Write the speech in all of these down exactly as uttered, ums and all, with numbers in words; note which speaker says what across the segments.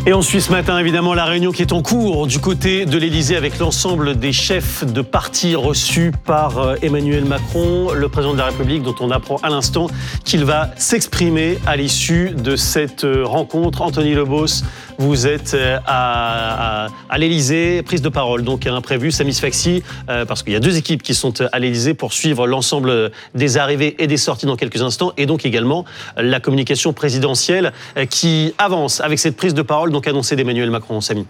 Speaker 1: Et on suit ce matin évidemment la réunion qui est en cours du côté de l'Élysée avec l'ensemble des chefs de parti reçus par Emmanuel Macron, le président de la République, dont on apprend à l'instant qu'il va s'exprimer à l'issue de cette rencontre. Anthony Lebos, vous êtes à, à, à l'Élysée, prise de parole donc imprévue. Samy Sfaxi, euh, parce qu'il y a deux équipes qui sont à l'Élysée pour suivre l'ensemble des arrivées et des sorties dans quelques instants, et donc également la communication présidentielle qui avance avec cette prise de parole donc annoncée d'Emmanuel Macron. Samy.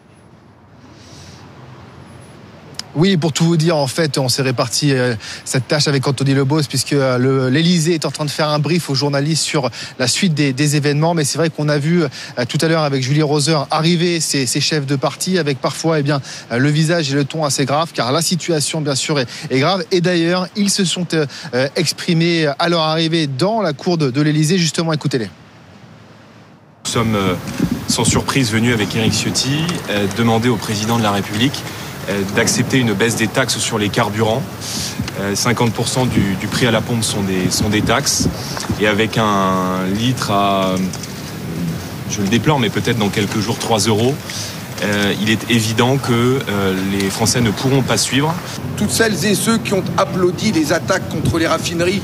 Speaker 2: Oui, pour tout vous dire, en fait, on s'est réparti euh, cette tâche avec Anthony Lebos, puisque euh, le, l'Élysée est en train de faire un brief aux journalistes sur la suite des, des événements. Mais c'est vrai qu'on a vu euh, tout à l'heure avec Julie Roser arriver ces, ces chefs de parti avec parfois eh bien, euh, le visage et le ton assez grave, car la situation, bien sûr, est, est grave. Et d'ailleurs, ils se sont euh, exprimés à leur arrivée dans la cour de, de l'Élysée. Justement, écoutez-les.
Speaker 3: Nous sommes euh, sans surprise venus avec Éric Ciotti euh, demander au président de la République euh, d'accepter une baisse des taxes sur les carburants. Euh, cinquante pour cent du, du prix à la pompe sont des, sont des taxes. Et avec un litre à, euh, je le déplore, mais peut-être dans quelques jours, trois euros, euh, il est évident que euh, les Français ne pourront pas suivre.
Speaker 4: Toutes celles et ceux qui ont applaudi les attaques contre les raffineries,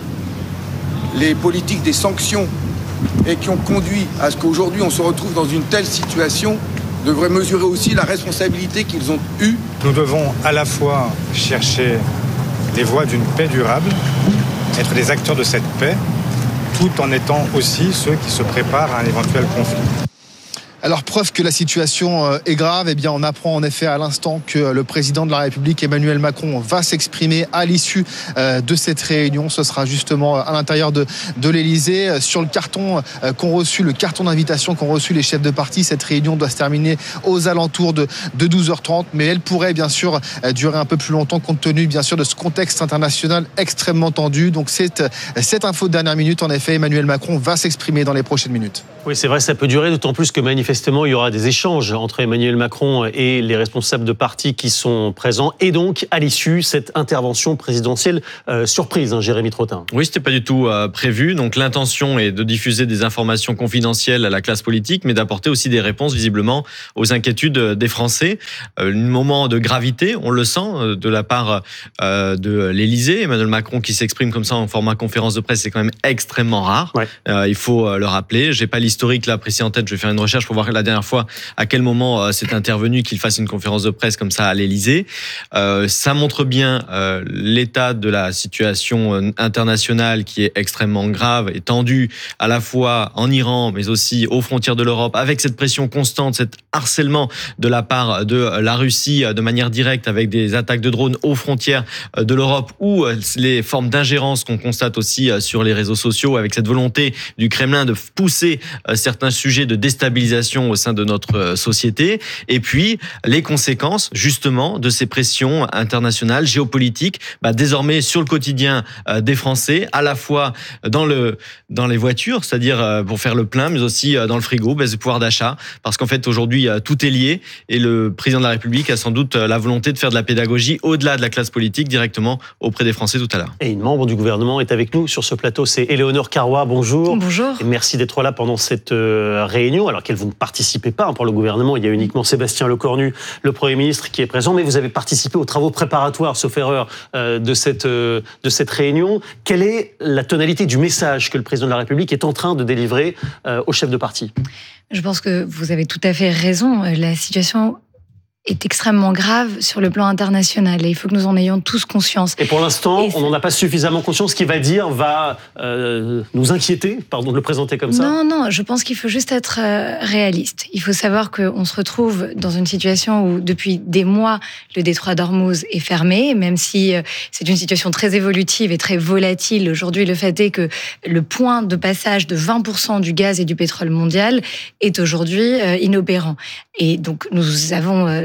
Speaker 4: les politiques des sanctions, et qui ont conduit à ce qu'aujourd'hui on se retrouve dans une telle situation, devraient mesurer aussi la responsabilité qu'ils ont eue.
Speaker 5: Nous devons à la fois chercher les voies d'une paix durable, être des acteurs de cette paix, tout en étant aussi ceux qui se préparent à un éventuel conflit.
Speaker 2: Alors, preuve que la situation est grave, eh bien, on apprend en effet à l'instant que le président de la République, Emmanuel Macron, va s'exprimer à l'issue de cette réunion. Ce sera justement à l'intérieur de, de l'Élysée. Sur le carton qu'ont reçu, le carton d'invitation qu'ont reçu les chefs de parti, cette réunion doit se terminer aux alentours de, de douze heures trente, mais elle pourrait bien sûr durer un peu plus longtemps compte tenu bien sûr de ce contexte international extrêmement tendu. Donc, c'est cette info de dernière minute. En effet, Emmanuel Macron va s'exprimer dans les prochaines minutes.
Speaker 1: Oui, c'est vrai, ça peut durer, d'autant plus que manifestement, il y aura des échanges entre Emmanuel Macron et les responsables de parti qui sont présents. Et donc, à l'issue, cette intervention présidentielle euh, surprise, hein, Jérémy Trottin.
Speaker 6: Oui, c'était pas du tout euh, prévu. Donc, l'intention est de diffuser des informations confidentielles à la classe politique, mais d'apporter aussi des réponses, visiblement, aux inquiétudes des Français. Euh, un moment de gravité, on le sent, euh, de la part euh, de l'Élysée. Emmanuel Macron qui s'exprime comme ça en format conférence de presse, c'est quand même extrêmement rare. Ouais. Euh, il faut euh, le rappeler. J'ai pas l'historique là précis en tête, je vais faire une recherche pour voir la dernière fois à quel moment euh, c'est intervenu qu'il fasse une conférence de presse comme ça à l'Élysée. Euh, ça montre bien euh, l'état de la situation internationale qui est extrêmement grave et tendue à la fois en Iran mais aussi aux frontières de l'Europe, avec cette pression constante, cet harcèlement de la part de la Russie de manière directe avec des attaques de drones aux frontières de l'Europe, ou les formes d'ingérence qu'on constate aussi sur les réseaux sociaux avec cette volonté du Kremlin de pousser certains sujets de déstabilisation au sein de notre société, et puis les conséquences justement de ces pressions internationales, géopolitiques, bah, désormais sur le quotidien des Français, à la fois dans, le, dans les voitures, c'est-à-dire pour faire le plein, mais aussi dans le frigo, baisse de pouvoir d'achat, parce qu'en fait aujourd'hui tout est lié, et le président de la République a sans doute la volonté de faire de la pédagogie au-delà de la classe politique, directement auprès des Français tout à l'heure.
Speaker 1: Et une membre du gouvernement est avec nous sur ce plateau, c'est Éléonore Carrois, bonjour.
Speaker 7: Bonjour.
Speaker 1: Et merci d'être là pendant cette réunion, alors qu'elle vous ne participez pas pour le gouvernement, il y a uniquement Sébastien Lecornu, le Premier ministre, qui est présent, mais vous avez participé aux travaux préparatoires, sauf erreur, de cette, de cette réunion. Quelle est la tonalité du message que le président de la République est en train de délivrer au chef de parti ?
Speaker 7: Je pense que vous avez tout à fait raison. La situation est extrêmement grave sur le plan international et il faut que nous en ayons tous conscience.
Speaker 1: Et pour l'instant, et on n'en a pas suffisamment conscience. Ce qu'il va dire va euh, nous inquiéter, pardon de le présenter comme ça.
Speaker 7: Non, non, je pense qu'il faut juste être euh, réaliste. Il faut savoir qu'on se retrouve dans une situation où depuis des mois, le détroit d'Ormuz est fermé, même si euh, c'est une situation très évolutive et très volatile. Aujourd'hui, le fait est que le point de passage de vingt pour cent du gaz et du pétrole mondial est aujourd'hui euh, inopérant. Et donc, nous avons euh,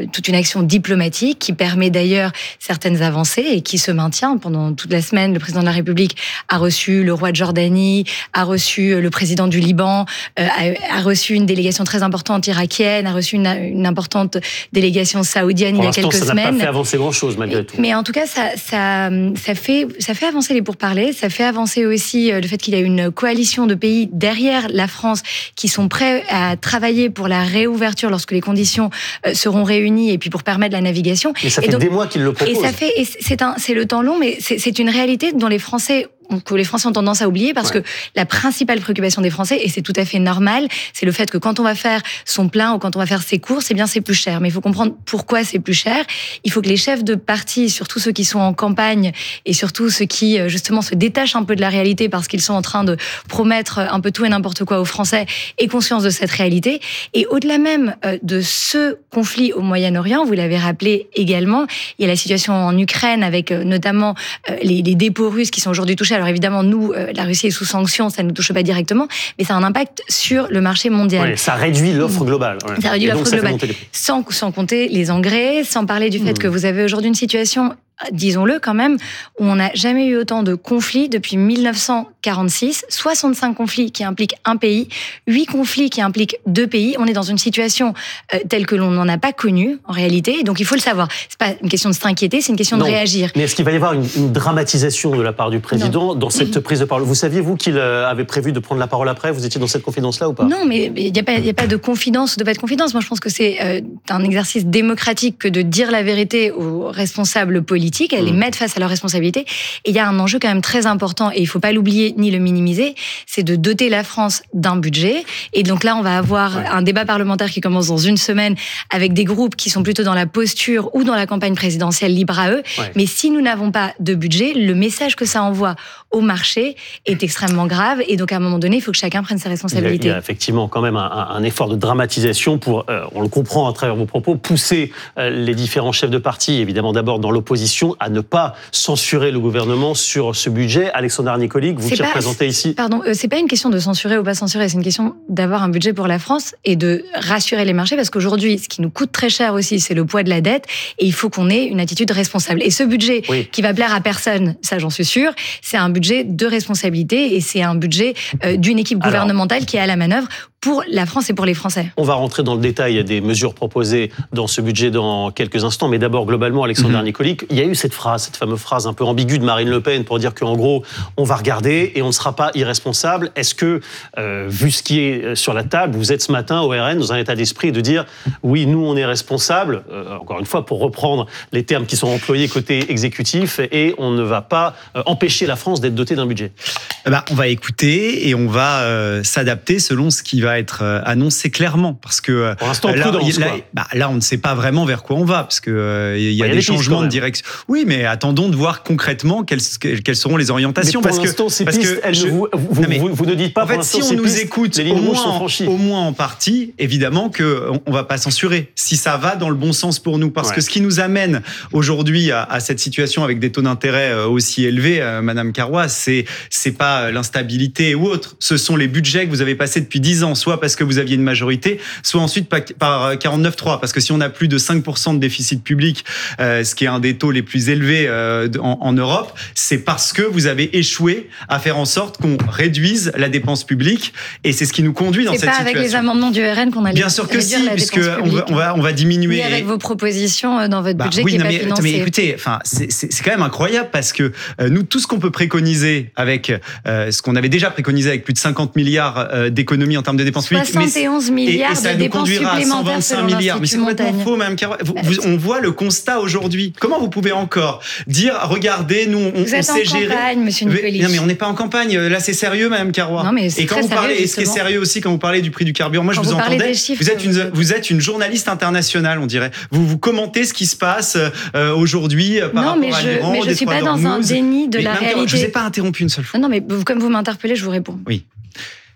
Speaker 7: euh, toute une action diplomatique qui permet d'ailleurs certaines avancées et qui se maintient pendant toute la semaine. Le président de la République a reçu le roi de Jordanie, a reçu le président du Liban, euh, a, a reçu une délégation très importante irakienne, a reçu une, une importante délégation saoudienne
Speaker 1: Pour
Speaker 7: il y a quelques
Speaker 1: ça
Speaker 7: semaines.
Speaker 1: Ça n'a pas fait avancer grand-chose malgré tout.
Speaker 7: Mais en tout cas, ça, ça, ça, fait, ça fait avancer les pourparlers, ça fait avancer aussi le fait qu'il y a une coalition de pays derrière la France qui sont prêts à travailler pour la réouverture lorsque les conditions seront réunies et puis pour permettre la navigation.
Speaker 1: Mais ça
Speaker 7: et
Speaker 1: fait
Speaker 7: donc,
Speaker 1: des mois qu'ils le proposent.
Speaker 7: Et ça fait, et c'est, un, c'est le temps long, mais c'est, c'est une réalité dont les Français que les Français ont tendance à oublier parce ouais. que la principale préoccupation des Français, et c'est tout à fait normal, c'est le fait que quand on va faire son plein ou quand on va faire ses courses, eh bien c'est plus cher. Mais il faut comprendre pourquoi c'est plus cher. Il faut que les chefs de parti, surtout ceux qui sont en campagne et surtout ceux qui justement se détachent un peu de la réalité parce qu'ils sont en train de promettre un peu tout et n'importe quoi aux Français, aient conscience de cette réalité. Et au-delà même de ce conflit au Moyen-Orient, vous l'avez rappelé également, il y a la situation en Ukraine avec notamment les, les dépôts russes qui sont aujourd'hui touchés. Alors évidemment, nous, euh, la Russie est sous sanctions, ça ne nous touche pas directement, mais ça a un impact sur le marché mondial.
Speaker 1: Ouais, ça réduit l'offre globale. Ouais.
Speaker 7: Ça réduit l'offre globale, sans, sans compter les engrais, sans parler du fait mmh. que vous avez aujourd'hui une situation, disons-le quand même, où on n'a jamais eu autant de conflits depuis mille neuf cent quarante-six, soixante-cinq conflits qui impliquent un pays, huit conflits qui impliquent deux pays. On est dans une situation euh, telle que l'on n'en a pas connue, en réalité, donc il faut le savoir. C'est pas une question de s'inquiéter, c'est une question non. de réagir.
Speaker 1: Mais est-ce qu'il va y avoir une, une dramatisation de la part du président non. dans cette prise de parole ? Vous saviez, vous, qu'il avait prévu de prendre la parole après ? Vous étiez dans cette confidence-là ou pas ?
Speaker 7: Non, mais il n'y a, a pas de confidence ou de pas de confidence. Moi, je pense que c'est euh, un exercice démocratique que de dire la vérité aux responsables politiques, à les mettre face à leurs responsabilités. Et il y a un enjeu quand même très important, et il ne faut pas l'oublier ni le minimiser, c'est de doter la France d'un budget. Et donc là, on va avoir ouais. un débat parlementaire qui commence dans une semaine avec des groupes qui sont plutôt dans la posture ou dans la campagne présidentielle, libre à eux. Ouais. Mais si nous n'avons pas de budget, le message que ça envoie au marché est extrêmement grave. Et donc, à un moment donné, il faut que chacun prenne ses responsabilités.
Speaker 1: Il y a, il y a effectivement quand même un, un effort de dramatisation pour, euh, on le comprend à travers vos propos, pousser euh, les différents chefs de parti, évidemment d'abord dans l'opposition, à ne pas censurer le gouvernement sur ce budget. Alexandra Nicolic, vous c'est qui pas, représentez ici...
Speaker 7: Pardon, euh, c'est pas une question de censurer ou pas censurer, c'est une question d'avoir un budget pour la France et de rassurer les marchés, parce qu'aujourd'hui, ce qui nous coûte très cher aussi, c'est le poids de la dette, et il faut qu'on ait une attitude responsable. Et ce budget, oui. qui va plaire à personne, ça j'en suis sûre, c'est un budget de responsabilité, et c'est un budget euh, d'une équipe gouvernementale Alors, qui est à la manœuvre pour la France et pour les Français.
Speaker 1: On va rentrer dans le détail des mesures proposées dans ce budget dans quelques instants, mais d'abord, globalement, Alexandra mmh. Nicolic, il y a eu cette phrase, cette fameuse phrase un peu ambiguë de Marine Le Pen pour dire qu'en gros, on va regarder et on ne sera pas irresponsable. Est-ce que, euh, vu ce qui est sur la table, vous êtes ce matin au R N dans un état d'esprit de dire oui, nous, on est responsable, euh, encore une fois, pour reprendre les termes qui sont employés côté exécutif, et on ne va pas euh, empêcher la France d'être dotée d'un budget?
Speaker 8: Eh ben, on va écouter et on va euh, s'adapter selon ce qui va être annoncé clairement, parce que
Speaker 1: pour l'instant,
Speaker 8: là,
Speaker 1: prudence,
Speaker 8: là, bah, là on ne sait pas vraiment vers quoi on va, parce que euh, il y a, y a des, des changements de direction. Oui, mais attendons de voir concrètement quelles, quelles seront les orientations.
Speaker 1: Mais pour
Speaker 8: parce
Speaker 1: l'instant,
Speaker 8: que,
Speaker 1: ces
Speaker 8: parce
Speaker 1: pistes,
Speaker 8: que
Speaker 1: elles
Speaker 8: je,
Speaker 1: vous, vous, non, mais, vous, vous ne dites pas.
Speaker 8: En fait, si on nous pistes, écoute, au moins, au moins en partie, évidemment que on, on va pas censurer. Si ça va dans le bon sens pour nous, parce ouais. que ce qui nous amène aujourd'hui à, à cette situation avec des taux d'intérêt aussi élevés, euh, Madame Carrois, c'est c'est pas l'instabilité ou autre. Ce sont les budgets que vous avez passés depuis dix ans, soit parce que vous aviez une majorité, soit ensuite par quarante-neuf trois, parce que si on a plus de cinq pour cent de déficit public, euh, ce qui est un des taux les plus élevés euh, en, en Europe, c'est parce que vous avez échoué à faire en sorte qu'on réduise la dépense publique, et c'est ce qui nous conduit dans
Speaker 7: c'est
Speaker 8: cette situation.
Speaker 7: C'est pas avec les amendements du R N qu'on a
Speaker 8: bien sûr que si, puisque on va, on va on va diminuer.
Speaker 7: Et avec vos propositions dans votre
Speaker 8: bah,
Speaker 7: budget
Speaker 8: oui,
Speaker 7: qui
Speaker 8: non,
Speaker 7: est
Speaker 8: mais,
Speaker 7: pas financé.
Speaker 8: Mais écoutez, enfin c'est, c'est c'est quand même incroyable, parce que euh, nous tout ce qu'on peut préconiser avec euh, ce qu'on avait déjà préconisé avec plus de cinquante milliards euh, d'économies en termes de dépenses publiques,
Speaker 7: soixante et onze milliards et, et ça de dépenses supplémentaires selon
Speaker 8: milliards. Mais c'est complètement faux, Mme Carrois. Vous, vous, on voit le constat aujourd'hui. Comment vous pouvez encore dire, regardez, nous, on,
Speaker 7: vous
Speaker 8: on
Speaker 7: êtes
Speaker 8: sait
Speaker 7: en
Speaker 8: gérer.
Speaker 7: Campagne, Monsieur Nicolic.
Speaker 8: Non, mais on n'est pas en campagne. Là, c'est sérieux, Mme Carrois.
Speaker 7: Non, mais c'est
Speaker 8: et quand
Speaker 7: très
Speaker 8: vous parlez,
Speaker 7: sérieux,
Speaker 8: et ce qui est sérieux aussi, quand vous parlez du prix du carburant, moi,
Speaker 7: quand
Speaker 8: je vous,
Speaker 7: vous
Speaker 8: entendais.
Speaker 7: Chiffres,
Speaker 8: vous êtes une, vous êtes une journaliste internationale, on dirait. Vous vous commentez ce qui se passe euh, aujourd'hui par
Speaker 7: non,
Speaker 8: rapport
Speaker 7: mais
Speaker 8: à
Speaker 7: je,
Speaker 8: l'Iran.
Speaker 7: Mais je ne suis pas dans un déni de
Speaker 8: mais
Speaker 7: la
Speaker 8: Mme
Speaker 7: réalité.
Speaker 8: Carrois, je vous ai pas interrompu une seule fois.
Speaker 7: Non, mais comme vous m'interpellez, je vous réponds.
Speaker 8: Oui.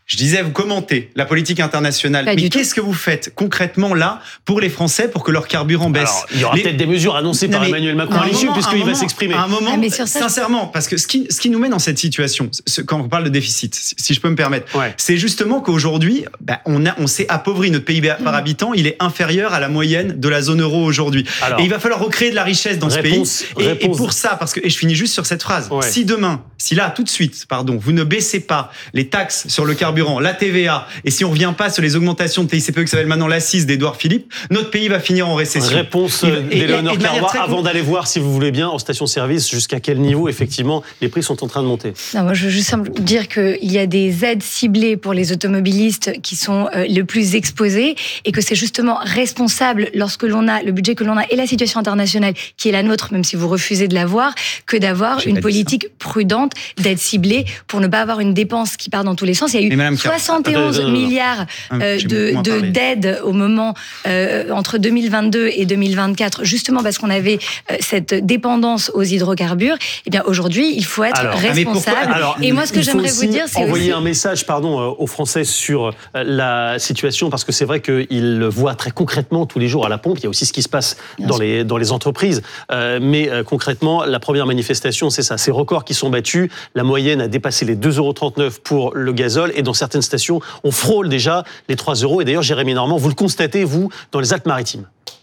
Speaker 8: Je disais, vous commentez la politique internationale.
Speaker 7: Pas
Speaker 8: mais qu'est-ce que vous faites concrètement là pour les Français pour que leur carburant baisse?
Speaker 1: Alors, il y aura
Speaker 8: les...
Speaker 1: peut-être des mesures annoncées non, par Emmanuel Macron à l'issue, puisqu'il va s'exprimer.
Speaker 8: À un moment,
Speaker 7: ah, ça,
Speaker 8: sincèrement, parce que ce qui, ce qui nous met dans cette situation, ce, quand on parle de déficit, si je peux me permettre, ouais. c'est justement qu'aujourd'hui, bah, on, a, on s'est appauvri. Notre P I B par mmh. habitant, il est inférieur à la moyenne de la zone euro aujourd'hui. Alors, et il va falloir recréer de la richesse dans réponse, ce pays. Et, réponse. et pour ça, parce que, et je finis juste sur cette phrase, ouais. si demain, si là, tout de suite, pardon, vous ne baissez pas les taxes sur le carburant, la T V A, et si on revient pas sur les augmentations de T I C P E qui s'appelle maintenant l'Assise d'Édouard Philippe, notre pays va finir en récession.
Speaker 1: Réponse d'Éléonore Carrois, avant d'aller voir, si vous voulez bien, en station-service, jusqu'à quel niveau, effectivement, les prix sont en train de monter.
Speaker 7: Non, moi, je veux juste dire qu'il y a des aides ciblées pour les automobilistes qui sont euh, le plus exposés et que c'est justement responsable, lorsque l'on a le budget que l'on a et la situation internationale qui est la nôtre, même si vous refusez de l'avoir, que d'avoir J'ai une politique prudente d'aide ciblée pour ne pas avoir une dépense qui part dans tous les sens. Il y a eu soixante et onze milliards euh, de, de, d'aide au moment euh, entre deux mille vingt-deux et deux mille vingt-quatre, justement parce qu'on avait euh, cette dépendance aux hydrocarbures. Et bien aujourd'hui, il faut être alors, responsable.
Speaker 1: Alors, et moi, ce que j'aimerais vous dire, c'est envoyer aussi... un message, pardon, aux Français sur la situation, parce que c'est vrai qu'ils le voient très concrètement tous les jours à la pompe. Il y a aussi ce qui se passe dans les, dans les entreprises. Euh, mais euh, concrètement, la première manifestation, c'est ça. Ces records qui sont battus. La moyenne a dépassé les deux euros trente-neuf pour le gazole. Et dans certaines stations, on frôle déjà les trois euros. Et d'ailleurs, Jérémy Normand, vous le constatez, vous, dans les Alpes-Maritimes.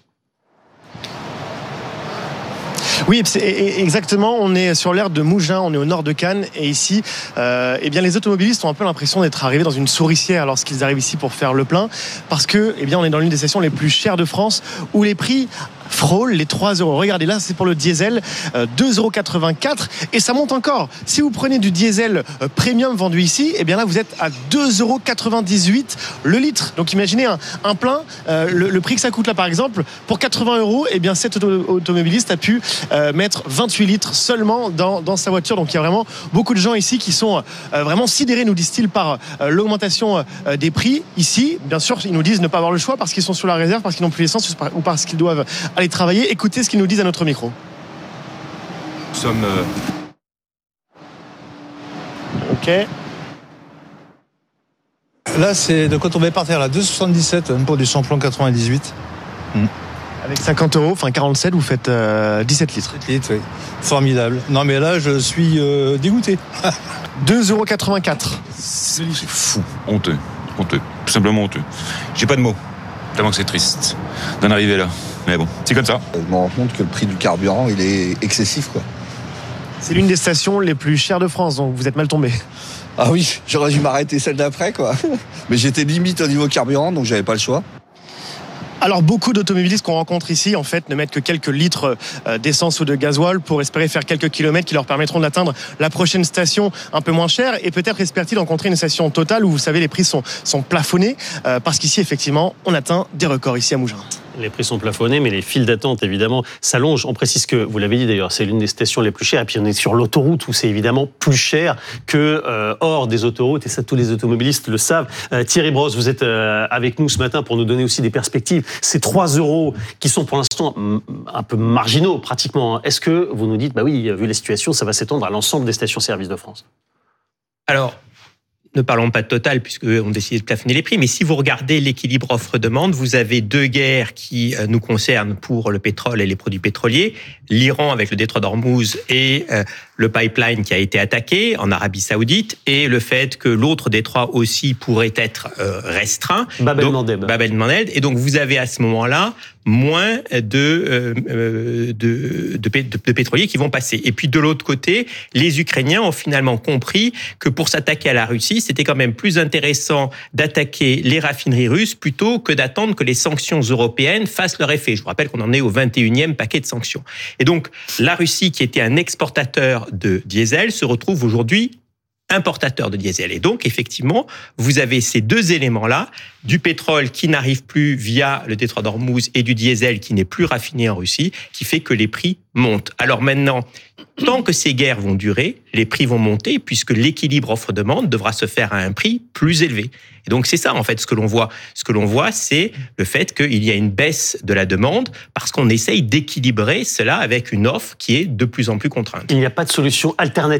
Speaker 9: Oui, exactement. On est sur l'aire de Mougins, on est au nord de Cannes. Et ici, euh, eh bien, les automobilistes ont un peu l'impression d'être arrivés dans une souricière lorsqu'ils arrivent ici pour faire le plein. Parce que, eh bien, on est dans l'une des stations les plus chères de France, où les prix frôlent les trois euros. Regardez, là, c'est pour le diesel, euh, deux euros quatre-vingt-quatre. Et ça monte encore. Si vous prenez du diesel euh, premium vendu ici, eh bien là, vous êtes à deux euros quatre-vingt-dix-huit le litre. Donc, imaginez un, un plein, euh, le, le prix que ça coûte là, par exemple, pour quatre-vingts euros, eh bien, cet auto- automobiliste a pu euh, mettre vingt-huit litres seulement dans, dans sa voiture. Donc, il y a vraiment beaucoup de gens ici qui sont euh, vraiment sidérés, nous disent-ils, par euh, l'augmentation euh, des prix. Ici, bien sûr, ils nous disent ne pas avoir le choix parce qu'ils sont sur la réserve, parce qu'ils n'ont plus l'essence ou parce qu'ils doivent aller travailler. Écoutez ce qu'ils nous disent à notre micro.
Speaker 3: Nous sommes... Euh...
Speaker 9: Ok.
Speaker 10: Là, c'est de quand on va partir là, deux euros soixante-dix-sept pour du samplon quatre-vingt-dix-huit.
Speaker 9: Mmh. Avec cinquante euros, enfin quarante-sept, vous faites euh, dix-sept litres.
Speaker 10: dix-sept litres, oui. Formidable. Non, mais là, je suis euh, dégoûté.
Speaker 9: deux euros quatre-vingt-quatre.
Speaker 11: C'est fou, honteux, honteux, tout simplement honteux. J'ai pas de mots, tellement que c'est triste d'en arriver là. Mais bon, c'est comme ça.
Speaker 12: Je me rends compte que le prix du carburant, il est excessif, quoi.
Speaker 9: C'est l'une des stations les plus chères de France, donc vous êtes mal tombé.
Speaker 12: Ah oui, j'aurais dû m'arrêter celle d'après, quoi. Mais j'étais limite au niveau carburant, donc j'avais pas le choix.
Speaker 9: Alors beaucoup d'automobilistes qu'on rencontre ici en fait ne mettent que quelques litres d'essence ou de gasoil pour espérer faire quelques kilomètres qui leur permettront d'atteindre la prochaine station un peu moins chère, et peut-être espèrent-ils rencontrer une station Total où vous savez les prix sont, sont plafonnés euh, parce qu'ici effectivement on atteint des records ici à Mougins.
Speaker 1: Les prix sont plafonnés, mais les files d'attente, évidemment, s'allongent. On précise que, vous l'avez dit d'ailleurs, c'est l'une des stations les plus chères. Et puis, on est sur l'autoroute où c'est évidemment plus cher que euh, hors des autoroutes. Et ça, tous les automobilistes le savent. Euh, Thierry Brosse, vous êtes euh, avec nous ce matin pour nous donner aussi des perspectives. Ces trois euros qui sont pour l'instant un peu marginaux, pratiquement. Est-ce que vous nous dites, bah oui, vu la situation, ça va s'étendre à l'ensemble des stations-service de France?
Speaker 13: Alors, ne parlons pas de Total, puisqu'on décide de plafonner les prix, mais si vous regardez l'équilibre offre-demande, vous avez deux guerres qui nous concernent pour le pétrole et les produits pétroliers. L'Iran avec le détroit d'Ormuz et euh, le pipeline qui a été attaqué en Arabie Saoudite, et le fait que l'autre détroit aussi pourrait être euh, restreint.
Speaker 1: Bab el-Mandeb.
Speaker 13: Bab el-Mandeb. Et donc vous avez à ce moment-là moins de, euh, de, de, de, de pétroliers qui vont passer. Et puis de l'autre côté, les Ukrainiens ont finalement compris que pour s'attaquer à la Russie, c'était quand même plus intéressant d'attaquer les raffineries russes plutôt que d'attendre que les sanctions européennes fassent leur effet. Je vous rappelle qu'on en est au vingt et unième paquet de sanctions. Et donc, la Russie, qui était un exportateur de diesel, se retrouve aujourd'hui importateur de diesel. Et donc, effectivement, vous avez ces deux éléments-là, du pétrole qui n'arrive plus via le détroit d'Ormuz et du diesel qui n'est plus raffiné en Russie, qui fait que les prix montent. Alors maintenant, tant que ces guerres vont durer, les prix vont monter puisque l'équilibre offre-demande devra se faire à un prix plus élevé. Et donc, c'est ça, en fait, ce que l'on voit. Ce que l'on voit, c'est le fait qu'il y a une baisse de la demande parce qu'on essaye d'équilibrer cela avec une offre qui est de plus en plus contrainte.
Speaker 1: Il n'y a pas de solution alternative ?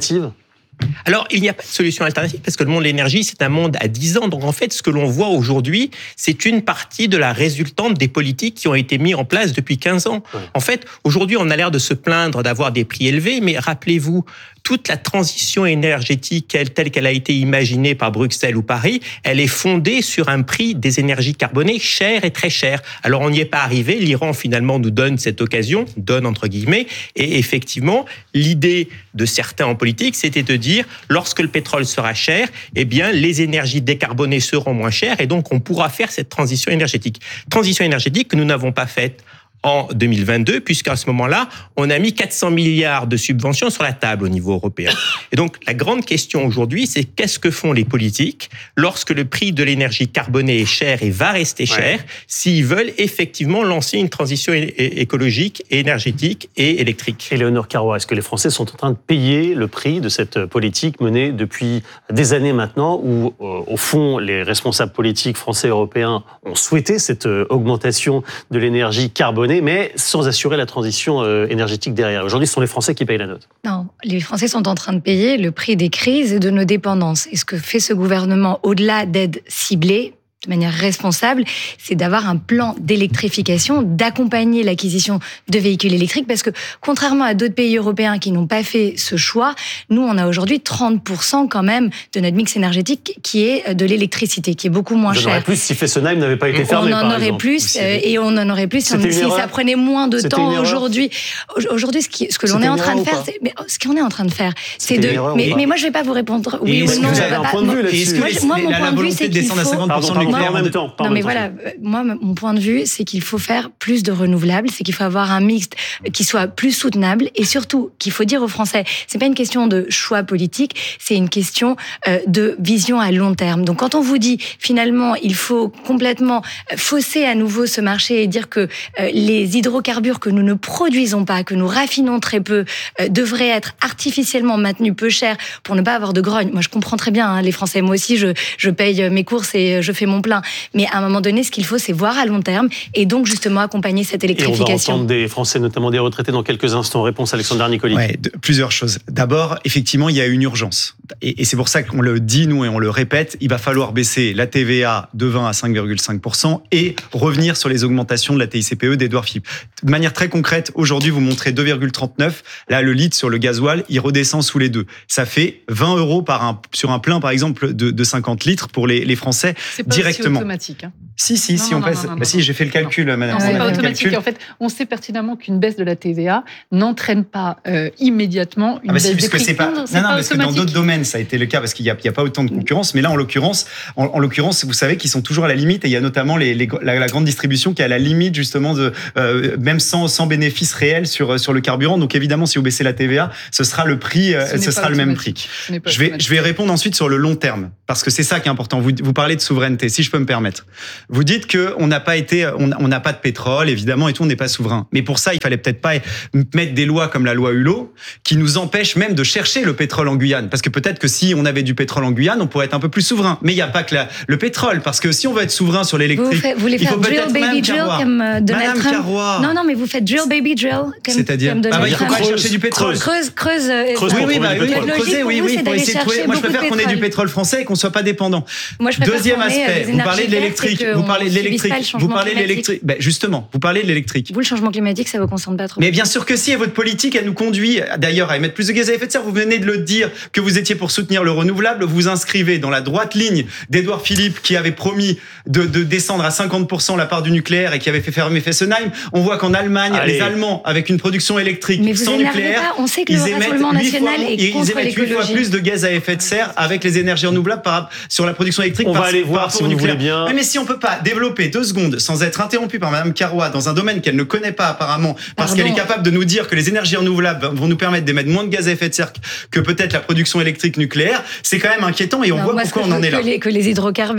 Speaker 13: Alors, il n'y a pas de solution alternative parce que le monde de l'énergie, c'est un monde à dix ans. Donc, en fait, ce que l'on voit aujourd'hui, c'est une partie de la résultante des politiques qui ont été mises en place depuis quinze ans. Ouais. En fait, aujourd'hui, on a l'air de se plaindre d'avoir des prix élevés, mais rappelez-vous, toute la transition énergétique telle qu'elle a été imaginée par Bruxelles ou Paris, elle est fondée sur un prix des énergies carbonées cher et très cher. Alors, on n'y est pas arrivé. L'Iran, finalement, nous donne cette occasion, donne entre guillemets. Et effectivement, l'idée de certains en politique, c'était de dire, lorsque le pétrole sera cher, eh bien, les énergies décarbonées seront moins chères et donc on pourra faire cette transition énergétique. Transition énergétique que nous n'avons pas faite en deux mille vingt-deux, puisqu'à ce moment-là, on a mis quatre cents milliards de subventions sur la table au niveau européen. Et donc, la grande question aujourd'hui, c'est qu'est-ce que font les politiques lorsque le prix de l'énergie carbonée est cher et va rester cher, ouais. s'ils veulent effectivement lancer une transition é- écologique, énergétique et électrique.
Speaker 1: Éléonore Carrois, est-ce que les Français sont en train de payer le prix de cette politique menée depuis des années maintenant, où, euh, au fond, les responsables politiques français et européens ont souhaité cette euh, augmentation de l'énergie carbonée, mais sans assurer la transition énergétique derrière. Aujourd'hui, ce sont les Français qui payent la note.
Speaker 7: Non, les Français sont en train de payer le prix des crises et de nos dépendances. Et ce que fait ce gouvernement, au-delà d'aides ciblées, de manière responsable, c'est d'avoir un plan d'électrification, d'accompagner l'acquisition de véhicules électriques, parce que contrairement à d'autres pays européens qui n'ont pas fait ce choix, nous, on a aujourd'hui trente pour cent quand même de notre mix énergétique qui est de l'électricité, qui est beaucoup moins cher.
Speaker 1: On en aurait plus si Fessenheim n'avait pas été fermé,
Speaker 7: On en aurait
Speaker 1: exemple.
Speaker 7: plus, euh, et on en aurait plus si, on, si ça prenait moins de
Speaker 1: C'était
Speaker 7: temps aujourd'hui. Aujourd'hui, ce, qui, ce que l'on est en train de faire, c'est, mais ce qu'on est en train de faire, c'est de... Mais, mais moi, je ne vais pas vous répondre oui ou non.
Speaker 1: Vous avez un point de vue là-dessus.
Speaker 7: Moi, mon point de vue, c'est qu'il faut...
Speaker 1: En même temps.
Speaker 7: Non, mais voilà, moi, mon point de vue, c'est qu'il faut faire plus de renouvelables, c'est qu'il faut avoir un mix qui soit plus soutenable et surtout qu'il faut dire aux Français, c'est pas une question de choix politique, c'est une question de vision à long terme. Donc, quand on vous dit, finalement, il faut complètement fausser à nouveau ce marché et dire que les hydrocarbures que nous ne produisons pas, que nous raffinons très peu, devraient être artificiellement maintenus peu chers pour ne pas avoir de grogne. Moi, je comprends très bien, hein, les Français. Moi aussi, je, je paye mes courses et je fais mon plein. Mais à un moment donné, ce qu'il faut, c'est voir à long terme et donc justement accompagner cette électrification.
Speaker 1: Et on va entendre des Français, notamment des retraités, dans quelques instants. Réponse Alexandre Nicoli.
Speaker 8: Ouais, de, plusieurs choses. D'abord, effectivement, il y a une urgence. Et, et c'est pour ça qu'on le dit, nous, et on le répète, il va falloir baisser la T V A de vingt à cinq virgule cinq pour cent et revenir sur les augmentations de la T I C P E d'Édouard Philippe. De manière très concrète, aujourd'hui, vous montrez deux virgule trente-neuf. Là, le litre sur le gasoil, il redescend sous les deux. Ça fait vingt euros par un, sur un plein, par exemple, de, de cinquante litres pour les, les Français
Speaker 14: c'est pas
Speaker 8: directement.
Speaker 14: Aussi automatique, hein.
Speaker 8: Si, si,
Speaker 14: non,
Speaker 8: si,
Speaker 14: non,
Speaker 8: on
Speaker 14: non,
Speaker 8: passe.
Speaker 14: non, non,
Speaker 8: bah, si, j'ai fait le calcul, madame.
Speaker 14: Non, c'est pas automatique. En fait, on sait pertinemment qu'une baisse de la T V A n'entraîne pas euh, immédiatement une
Speaker 8: ah bah
Speaker 14: baisse
Speaker 8: si,
Speaker 14: des prix.
Speaker 8: C'est pas, non, non, parce que dans d'autres domaines, ça a été le cas parce qu'il n'y a, a pas autant de concurrence. Mais là, en l'occurrence, en, en l'occurrence, vous savez qu'ils sont toujours à la limite. Et il y a notamment les, les, la, la grande distribution qui est à la limite, justement, de, euh, même sans, sans bénéfice réel sur, sur le carburant. Donc, évidemment, si vous baissez la T V A, ce sera le prix, ce, euh, ce sera le même prix. Je vais, je vais répondre ensuite sur le long terme. Parce que c'est ça qui est important. Vous, vous parlez de souveraineté, si je peux me permettre. Vous dites qu'on n'a pas été, on n'a pas de pétrole, évidemment, et tout, on n'est pas souverain. Mais pour ça, il fallait peut-être pas mettre des lois comme la loi Hulot, qui nous empêchent même de chercher le pétrole en Guyane. Parce que peut-être que si on avait du pétrole en Guyane, on pourrait être un peu plus souverain. Mais il n'y a pas que la, le pétrole. Parce que si on veut être souverain sur l'électrique,
Speaker 7: vous, vous voulez
Speaker 8: il faut
Speaker 7: faire drill, baby, drill,
Speaker 8: Carrois.
Speaker 7: comme Donald
Speaker 8: Madame
Speaker 7: Trump.
Speaker 8: Carrois.
Speaker 7: Non, non, mais vous faites drill, baby, drill, comme,
Speaker 8: C'est-à-dire,
Speaker 7: comme Donald
Speaker 8: ah bah, il faut
Speaker 7: Trump.
Speaker 8: pas chercher du pétrole.
Speaker 7: Creuse, creuse.
Speaker 1: creuse
Speaker 8: oui, oui, bah, oui,
Speaker 7: la logique
Speaker 8: creuser,
Speaker 7: pour
Speaker 8: oui,
Speaker 7: vous,
Speaker 8: oui,
Speaker 7: c'est
Speaker 8: pour
Speaker 7: d'aller
Speaker 8: essayer de trouver.
Speaker 7: chercher
Speaker 8: Moi, je
Speaker 7: beaucoup
Speaker 8: préfère
Speaker 7: de
Speaker 8: qu'on ait du
Speaker 7: pétrole.
Speaker 8: pétrole français et qu'on soit pas dépendant.
Speaker 7: Moi, je préfère
Speaker 8: Deuxième
Speaker 7: qu'on ait
Speaker 8: aspect,
Speaker 7: des
Speaker 8: vous parlez de
Speaker 7: énergies
Speaker 8: l'électrique.
Speaker 7: vertes et
Speaker 8: Vous
Speaker 7: qu'on
Speaker 8: parlez de
Speaker 7: subisse pas le
Speaker 8: l'électrique. Vous
Speaker 7: changement
Speaker 8: parlez de
Speaker 7: climatique.
Speaker 8: l'électrique. Ben justement, vous parlez de l'électrique.
Speaker 7: Vous, le changement climatique, ça vous concerne pas trop.
Speaker 8: Mais bien sûr que si, et votre politique, elle nous conduit d'ailleurs à émettre plus de gaz à effet de serre. Vous venez de le dire que vous étiez pour soutenir le renouvelable. Vous vous inscrivez dans la droite ligne d'Édouard Philippe qui avait promis de, de descendre à cinquante pour cent la part du nucléaire et qui avait fait fermer Fessenheim. On voit qu'en Allemagne,
Speaker 1: Allez.
Speaker 8: les Allemands, avec une production électrique
Speaker 7: Mais vous
Speaker 8: sans
Speaker 7: énervez
Speaker 8: nucléaire,
Speaker 7: pas. On sait que
Speaker 8: ils
Speaker 7: le
Speaker 8: émettent
Speaker 7: Rassemblement
Speaker 8: huit fois,
Speaker 7: national est
Speaker 8: ils
Speaker 7: contre
Speaker 8: émettent huit fois
Speaker 7: l'écologie.
Speaker 8: plus de gaz à effet de serre avec les énergies renouvelables par, sur la production électrique.
Speaker 1: On
Speaker 8: par,
Speaker 1: va aller
Speaker 8: par
Speaker 1: voir
Speaker 8: rapport
Speaker 1: si
Speaker 8: au
Speaker 1: vous
Speaker 8: nucléaire.
Speaker 1: voulez bien.
Speaker 8: Mais, mais si on peut pas développer deux secondes sans être interrompu par Madame Carrois dans un domaine qu'elle ne connaît pas apparemment, parce
Speaker 7: Pardon.
Speaker 8: qu'elle est capable de nous dire que les énergies renouvelables vont nous permettre d'émettre moins de gaz à effet de serre que peut-être la production électrique nucléaire, c'est quand même inquiétant et on
Speaker 7: Non,
Speaker 8: voit
Speaker 7: moi,
Speaker 8: pourquoi
Speaker 7: ce
Speaker 8: on
Speaker 7: que
Speaker 8: en
Speaker 7: je
Speaker 8: est
Speaker 7: veux
Speaker 8: là.
Speaker 7: Que les, que les hydrocarbures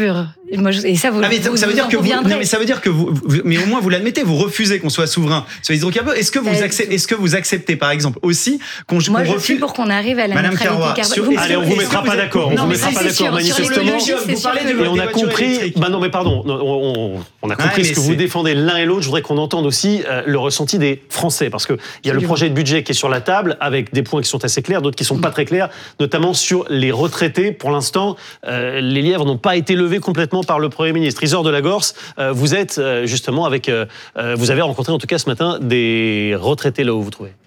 Speaker 7: Moi, je, et ça, vous,
Speaker 8: ah mais
Speaker 7: vous,
Speaker 8: ça veut
Speaker 7: vous
Speaker 8: dire que vous, non, mais ça veut dire que vous, vous, mais au moins vous l'admettez, vous refusez qu'on soit souverain sur les hydrocarbures. Est-ce que vous acceptez, est-ce que vous acceptez par exemple aussi qu'on,
Speaker 7: Moi,
Speaker 8: qu'on
Speaker 7: je suis pour qu'on arrive à la
Speaker 8: Madame
Speaker 7: neutralité
Speaker 8: Carrois,
Speaker 7: carbone.
Speaker 8: sur,
Speaker 7: Vous
Speaker 1: allez, on vous mettra pas d'accord. On vous mettra pas d'accord manifestement.
Speaker 8: Vous parlez de
Speaker 1: et on a compris. Bah non, mais pardon. On, on, on a compris ouais, ce que c'est... vous défendez l'un et l'autre. Je voudrais qu'on entende aussi euh, le ressenti des Français, parce que il y a le projet de budget qui est sur la table avec des points qui sont assez clairs, d'autres qui sont pas très clairs, notamment sur les retraités. Pour l'instant, euh, les lièvres n'ont pas été levés complètement par le Premier ministre. Isor de la Gorce, euh, vous êtes euh, justement avec, euh, vous avez rencontré en tout cas ce matin des retraités là où vous vous trouvez.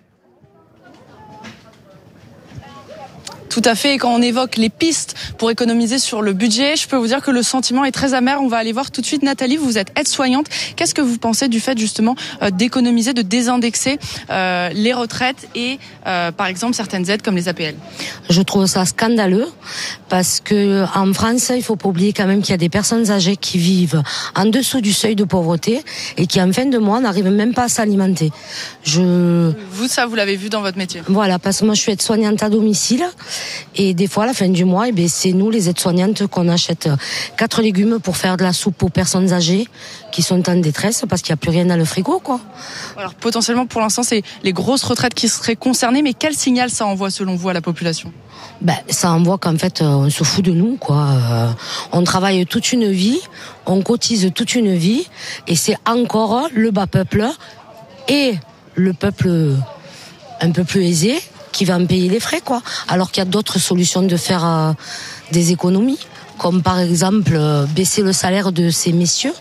Speaker 15: Tout à fait. Et quand on évoque les pistes pour économiser sur le budget, je peux vous dire que le sentiment est très amer. On va aller voir tout de suite. Nathalie, vous êtes aide-soignante. Qu'est-ce que vous pensez du fait justement d'économiser, de désindexer euh, les retraites et euh, par exemple certaines aides comme les A P L?
Speaker 16: Je trouve ça scandaleux parce que en France, il faut pas oublier quand même qu'il y a des personnes âgées qui vivent en dessous du seuil de pauvreté et qui en fin de mois n'arrivent même pas à s'alimenter. Je...
Speaker 15: Vous, ça, vous l'avez vu dans votre métier?
Speaker 16: Voilà, parce que moi je suis aide-soignante à domicile. Et des fois, à la fin du mois, eh bien, c'est nous, les aides-soignantes, qu'on achète quatre légumes pour faire de la soupe aux personnes âgées qui sont en détresse parce qu'il n'y a plus rien dans le frigo, quoi.
Speaker 15: Alors, potentiellement, pour l'instant, c'est les grosses retraites qui seraient concernées, mais quel signal ça envoie, selon vous, à la population?
Speaker 16: Ben, ça envoie qu'en fait, on se fout de nous, quoi. Euh, on travaille toute une vie, on cotise toute une vie, et c'est encore le bas peuple et le peuple un peu plus aisé qui va en payer les frais, quoi. Alors qu'il y a d'autres solutions de faire euh, des économies, comme par exemple euh, baisser le salaire de ces messieurs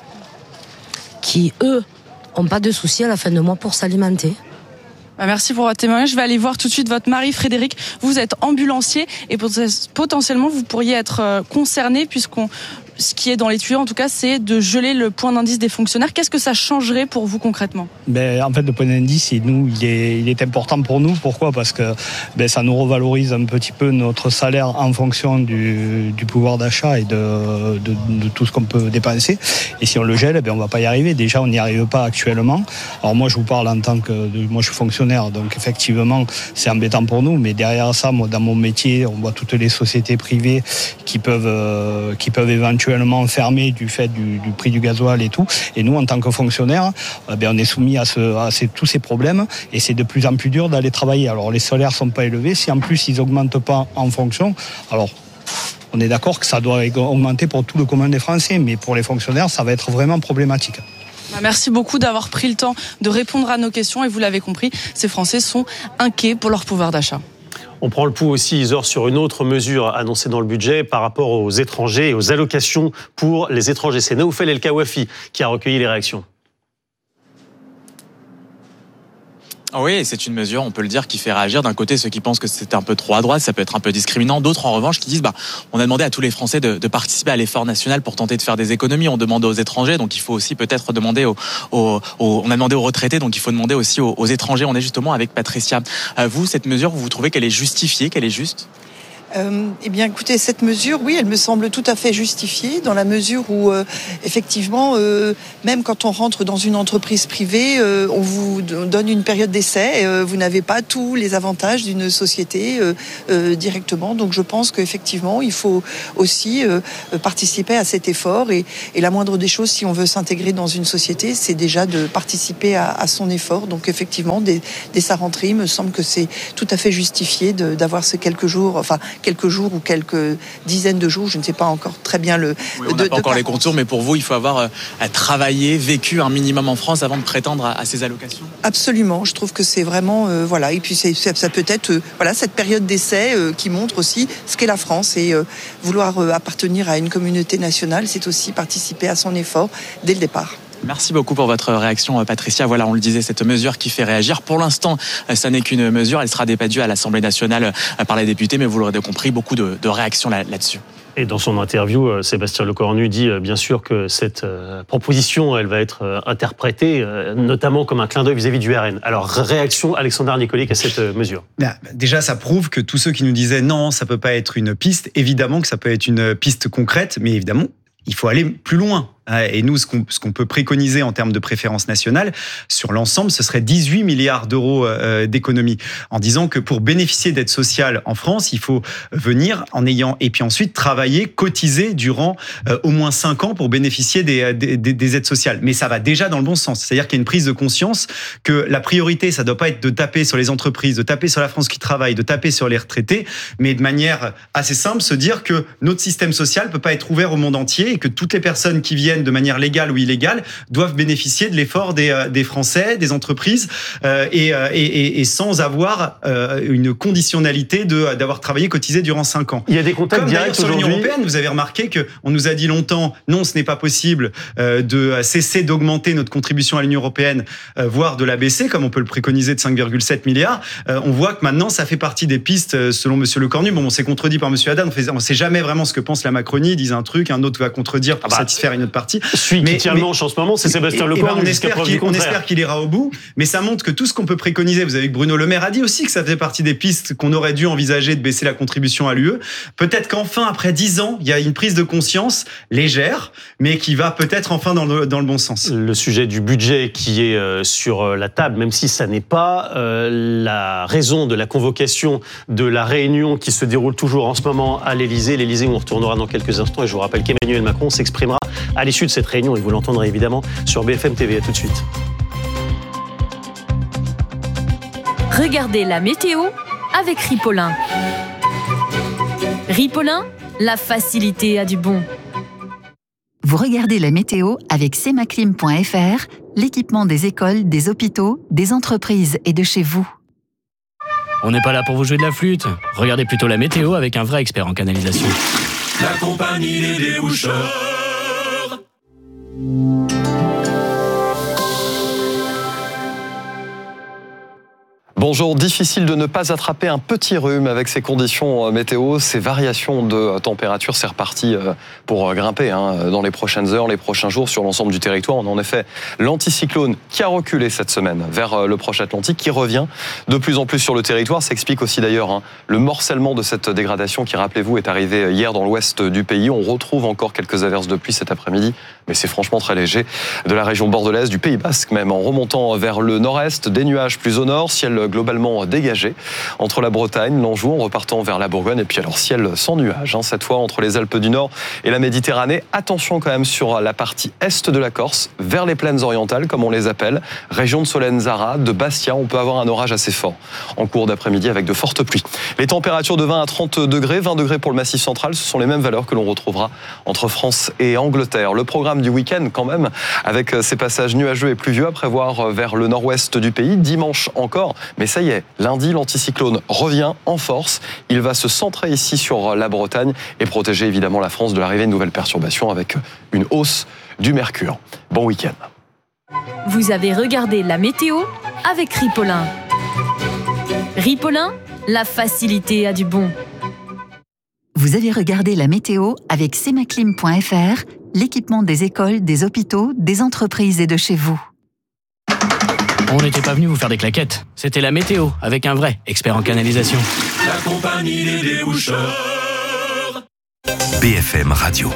Speaker 16: qui, eux, n'ont pas de soucis à la fin de mois pour s'alimenter.
Speaker 15: Merci pour votre témoignage. Je vais aller voir tout de suite votre mari, Frédéric. Vous êtes ambulancier et potentiellement vous pourriez être concerné puisqu'on... Ce qui est dans les tuyaux, en tout cas, c'est de geler le point d'indice des fonctionnaires. Qu'est-ce que ça changerait pour vous concrètement?
Speaker 17: Ben, en fait, le point d'indice, nous, il est, il est important pour nous. Pourquoi? Parce que ben, ça nous revalorise un petit peu notre salaire en fonction du, du pouvoir d'achat et de, de, de tout ce qu'on peut dépenser. Et si on le gèle, ben, on ne va pas y arriver. Déjà, on n'y arrive pas actuellement. Alors moi, je vous parle en tant que... Moi, je suis fonctionnaire, donc effectivement, c'est embêtant pour nous. Mais derrière ça, moi, dans mon métier, on voit toutes les sociétés privées qui peuvent, euh, qui peuvent éventuellement fermé du fait du, du prix du gasoil et tout. Et nous, en tant que fonctionnaires, eh bien, on est soumis à, ce, à ces, tous ces problèmes et c'est de plus en plus dur d'aller travailler. Alors, les salaires sont pas élevés. Si en plus, ils augmentent pas en fonction, alors... On est d'accord que ça doit augmenter pour tout le commun des Français, mais pour les fonctionnaires, ça va être vraiment problématique.
Speaker 15: Merci beaucoup d'avoir pris le temps de répondre à nos questions et vous l'avez compris, ces Français sont inquiets pour leur pouvoir d'achat.
Speaker 1: On prend le pouls aussi, Isor, sur une autre mesure annoncée dans le budget par rapport aux étrangers et aux allocations pour les étrangers. C'est Naoufel El Kawafi qui a recueilli les réactions.
Speaker 18: Oui, c'est une mesure, on peut le dire, qui fait réagir. D'un côté, ceux qui pensent que c'est un peu trop à droite, ça peut être un peu discriminant. D'autres, en revanche, qui disent, bah, on a demandé à tous les Français de, de participer à l'effort national pour tenter de faire des économies. On demande aux étrangers, donc il faut aussi peut-être demander aux, aux, aux on a demandé aux retraités, donc il faut demander aussi aux, aux étrangers. On est justement avec Patricia. Euh, vous, cette mesure, vous, vous trouvez qu'elle est justifiée, qu'elle est juste ?
Speaker 19: Euh, eh bien, écoutez, cette mesure, oui, elle me semble tout à fait justifiée dans la mesure où, euh, effectivement, euh, même quand on rentre dans une entreprise privée, euh, on vous donne une période d'essai. Euh, vous n'avez pas tous les avantages d'une société euh, euh, directement. Donc, je pense qu'effectivement, il faut aussi euh, participer à cet effort. Et, et la moindre des choses, si on veut s'intégrer dans une société, c'est déjà de participer à, à son effort. Donc, effectivement, dès, dès sa rentrée, il me semble que c'est tout à fait justifié de, d'avoir ces quelques jours, enfin, quelques jours ou quelques dizaines de jours, je ne sais pas encore très bien le...
Speaker 18: Oui, on n'a pas encore les contours, mais pour vous, il faut avoir euh, travaillé, vécu un minimum en France avant de prétendre à, à ces allocations.
Speaker 19: Absolument, je trouve que c'est vraiment... Euh, voilà, et puis c'est, ça peut être euh, voilà, cette période d'essai euh, qui montre aussi ce qu'est la France. Et euh, vouloir euh, appartenir à une communauté nationale, c'est aussi participer à son effort dès le départ.
Speaker 18: Merci beaucoup pour votre réaction, Patricia. Voilà, on le disait, cette mesure qui fait réagir. Pour l'instant, ça n'est qu'une mesure. Elle sera débattue à l'Assemblée nationale par les députés, mais vous l'aurez compris, beaucoup de, de réactions là, là-dessus.
Speaker 1: Et dans son interview, Sébastien Lecornu dit bien sûr que cette proposition, elle va être interprétée notamment comme un clin d'œil vis-à-vis du R N. Alors, réaction Alexandre Nicolic à cette mesure.
Speaker 8: Déjà, ça prouve que tous ceux qui nous disaient non, ça peut pas être une piste, évidemment que ça peut être une piste concrète, mais évidemment, il faut aller plus loin. Et nous, ce qu'on, ce qu'on peut préconiser en termes de préférence nationale, sur l'ensemble, ce serait dix-huit milliards d'euros d'économies. En disant que pour bénéficier d'aide sociale en France, il faut venir en ayant, et puis ensuite travailler, cotiser durant euh, au moins cinq ans pour bénéficier des, des, des aides sociales. Mais ça va déjà dans le bon sens. C'est-à-dire qu'il y a une prise de conscience que la priorité, ça doit pas être de taper sur les entreprises, de taper sur la France qui travaille, de taper sur les retraités, mais de manière assez simple, se dire que notre système social peut pas être ouvert au monde entier et que toutes les personnes qui viennent de manière légale ou illégale doivent bénéficier de l'effort des, des Français, des entreprises, euh, et, et, et sans avoir euh, une conditionnalité de, d'avoir travaillé, cotisé durant cinq ans.
Speaker 1: Il y a des contacts
Speaker 8: Comme
Speaker 1: directs
Speaker 8: sur
Speaker 1: aujourd'hui.
Speaker 8: l'Union européenne, vous avez remarqué qu'on nous a dit longtemps, non, ce n'est pas possible euh, de cesser d'augmenter notre contribution à l'Union européenne, euh, voire de la baisser, comme on peut le préconiser, de cinq virgule sept milliards. Euh, on voit que maintenant, ça fait partie des pistes, euh, selon Monsieur Lecornu. Bon, on s'est contredit par Monsieur Haddad. On ne sait jamais vraiment ce que pense la Macronie. Ils disent un truc, un autre va contredire pour
Speaker 1: ah bah,
Speaker 8: satisfaire une autre partie.
Speaker 1: Celui mais, qui tient le manche en ce moment, c'est Sébastien Lecornu.
Speaker 8: Ben, on, espère qu'il, on espère qu'il ira au bout, mais ça montre que tout ce qu'on peut préconiser, vous avez vu que Bruno Le Maire a dit aussi que ça faisait partie des pistes qu'on aurait dû envisager de baisser la contribution à l'U E. Peut-être qu'enfin, après dix ans, il y a une prise de conscience légère, mais qui va peut-être enfin dans le, dans le bon sens.
Speaker 1: Le sujet du budget qui est euh, sur la table, même si ça n'est pas euh, la raison de la convocation de la réunion qui se déroule toujours en ce moment à l'Élysée. L'Élysée, où on retournera dans quelques instants. Et je vous rappelle qu'Emmanuel Macron s'exprimera à l'issue de cette réunion. Et vous l'entendrez évidemment sur B F M T V. À tout de suite.
Speaker 20: Regardez la météo avec Ripollin. Ripollin, la facilité a du bon.
Speaker 21: Vous regardez la météo avec semaclim point f r, l'équipement des écoles, des hôpitaux, des entreprises et de chez vous.
Speaker 22: On n'est pas là pour vous jouer de la flûte. Regardez plutôt la météo avec un vrai expert en canalisation.
Speaker 23: La compagnie des déboucheurs.
Speaker 24: Bonjour, difficile de ne pas attraper un petit rhume avec ces conditions météo, ces variations de température, c'est reparti pour grimper hein, dans les prochaines heures, les prochains jours sur l'ensemble du territoire. On a en effet l'anticyclone qui a reculé cette semaine vers le proche Atlantique, qui revient de plus en plus sur le territoire. Ça explique aussi d'ailleurs hein, le morcellement de cette dégradation qui, rappelez-vous, est arrivé hier dans l'ouest du pays. On retrouve encore quelques averses de pluie cet après-midi, mais c'est franchement très léger. De la région bordelaise, du Pays Basque même, en remontant vers le nord-est, des nuages plus au nord, ciel globalement dégagé entre la Bretagne, l'Anjou, en repartant vers la Bourgogne, et puis alors ciel sans nuages, hein, cette fois entre les Alpes du Nord et la Méditerranée. Attention quand même sur la partie est de la Corse, vers les plaines orientales, comme on les appelle, région de Solenzara, de Bastia, on peut avoir un orage assez fort en cours d'après-midi avec de fortes pluies. Les températures de vingt à trente degrés, vingt degrés pour le Massif central, ce sont les mêmes valeurs que l'on retrouvera entre France et Angleterre. Le programme du week-end quand même, avec ces passages nuageux et pluvieux à prévoir vers le nord-ouest du pays, dimanche encore, mais ça y est, lundi, l'anticyclone revient en force. Il va se centrer ici sur la Bretagne et protéger évidemment la France de l'arrivée de nouvelles perturbations avec une hausse du mercure. Bon week-end.
Speaker 20: Vous avez regardé la météo avec Ripollin. Ripollin, la facilité a du bon.
Speaker 21: Vous avez regardé la météo avec semaclim point f r, l'équipement des écoles, des hôpitaux, des entreprises et de chez vous.
Speaker 22: On n'était pas venu vous faire des claquettes. C'était la météo, avec un vrai expert en canalisation.
Speaker 23: La compagnie des déboucheurs.
Speaker 25: B F M Radio.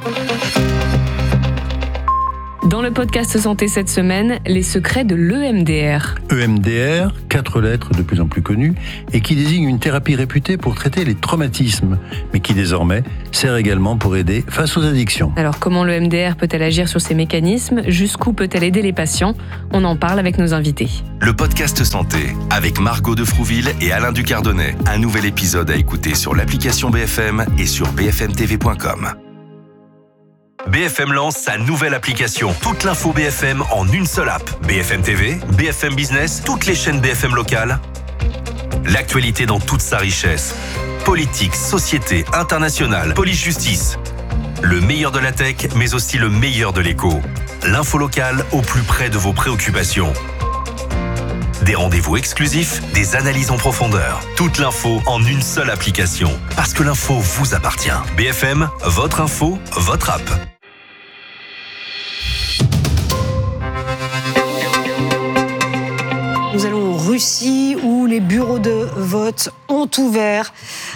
Speaker 26: Dans le podcast Santé cette semaine, les secrets de l'E M D R.
Speaker 27: E M D R, quatre lettres de plus en plus connues, et qui désigne une thérapie réputée pour traiter les traumatismes, mais qui désormais sert également pour aider face aux addictions.
Speaker 26: Alors comment l'E M D R peut-elle agir sur ces mécanismes ? Jusqu'où peut-elle aider les patients ? On en parle avec nos invités.
Speaker 25: Le podcast Santé, avec Margot de Frouville et Alain Ducardonnet. Un nouvel épisode à écouter sur l'application B F M et sur b f m t v point com. B F M lance sa nouvelle application. Toute l'info B F M en une seule app. B F M T V, B F M Business, toutes les chaînes B F M locales. L'actualité dans toute sa richesse. Politique, société, internationale, police-justice. Le meilleur de la tech, mais aussi le meilleur de l'écho. L'info locale au plus près de vos préoccupations. Des rendez-vous exclusifs, des analyses en profondeur. Toute l'info en une seule application. Parce que l'info vous appartient. B F M, votre info, votre app.
Speaker 28: Nous allons en Russie où les bureaux de vote ont ouvert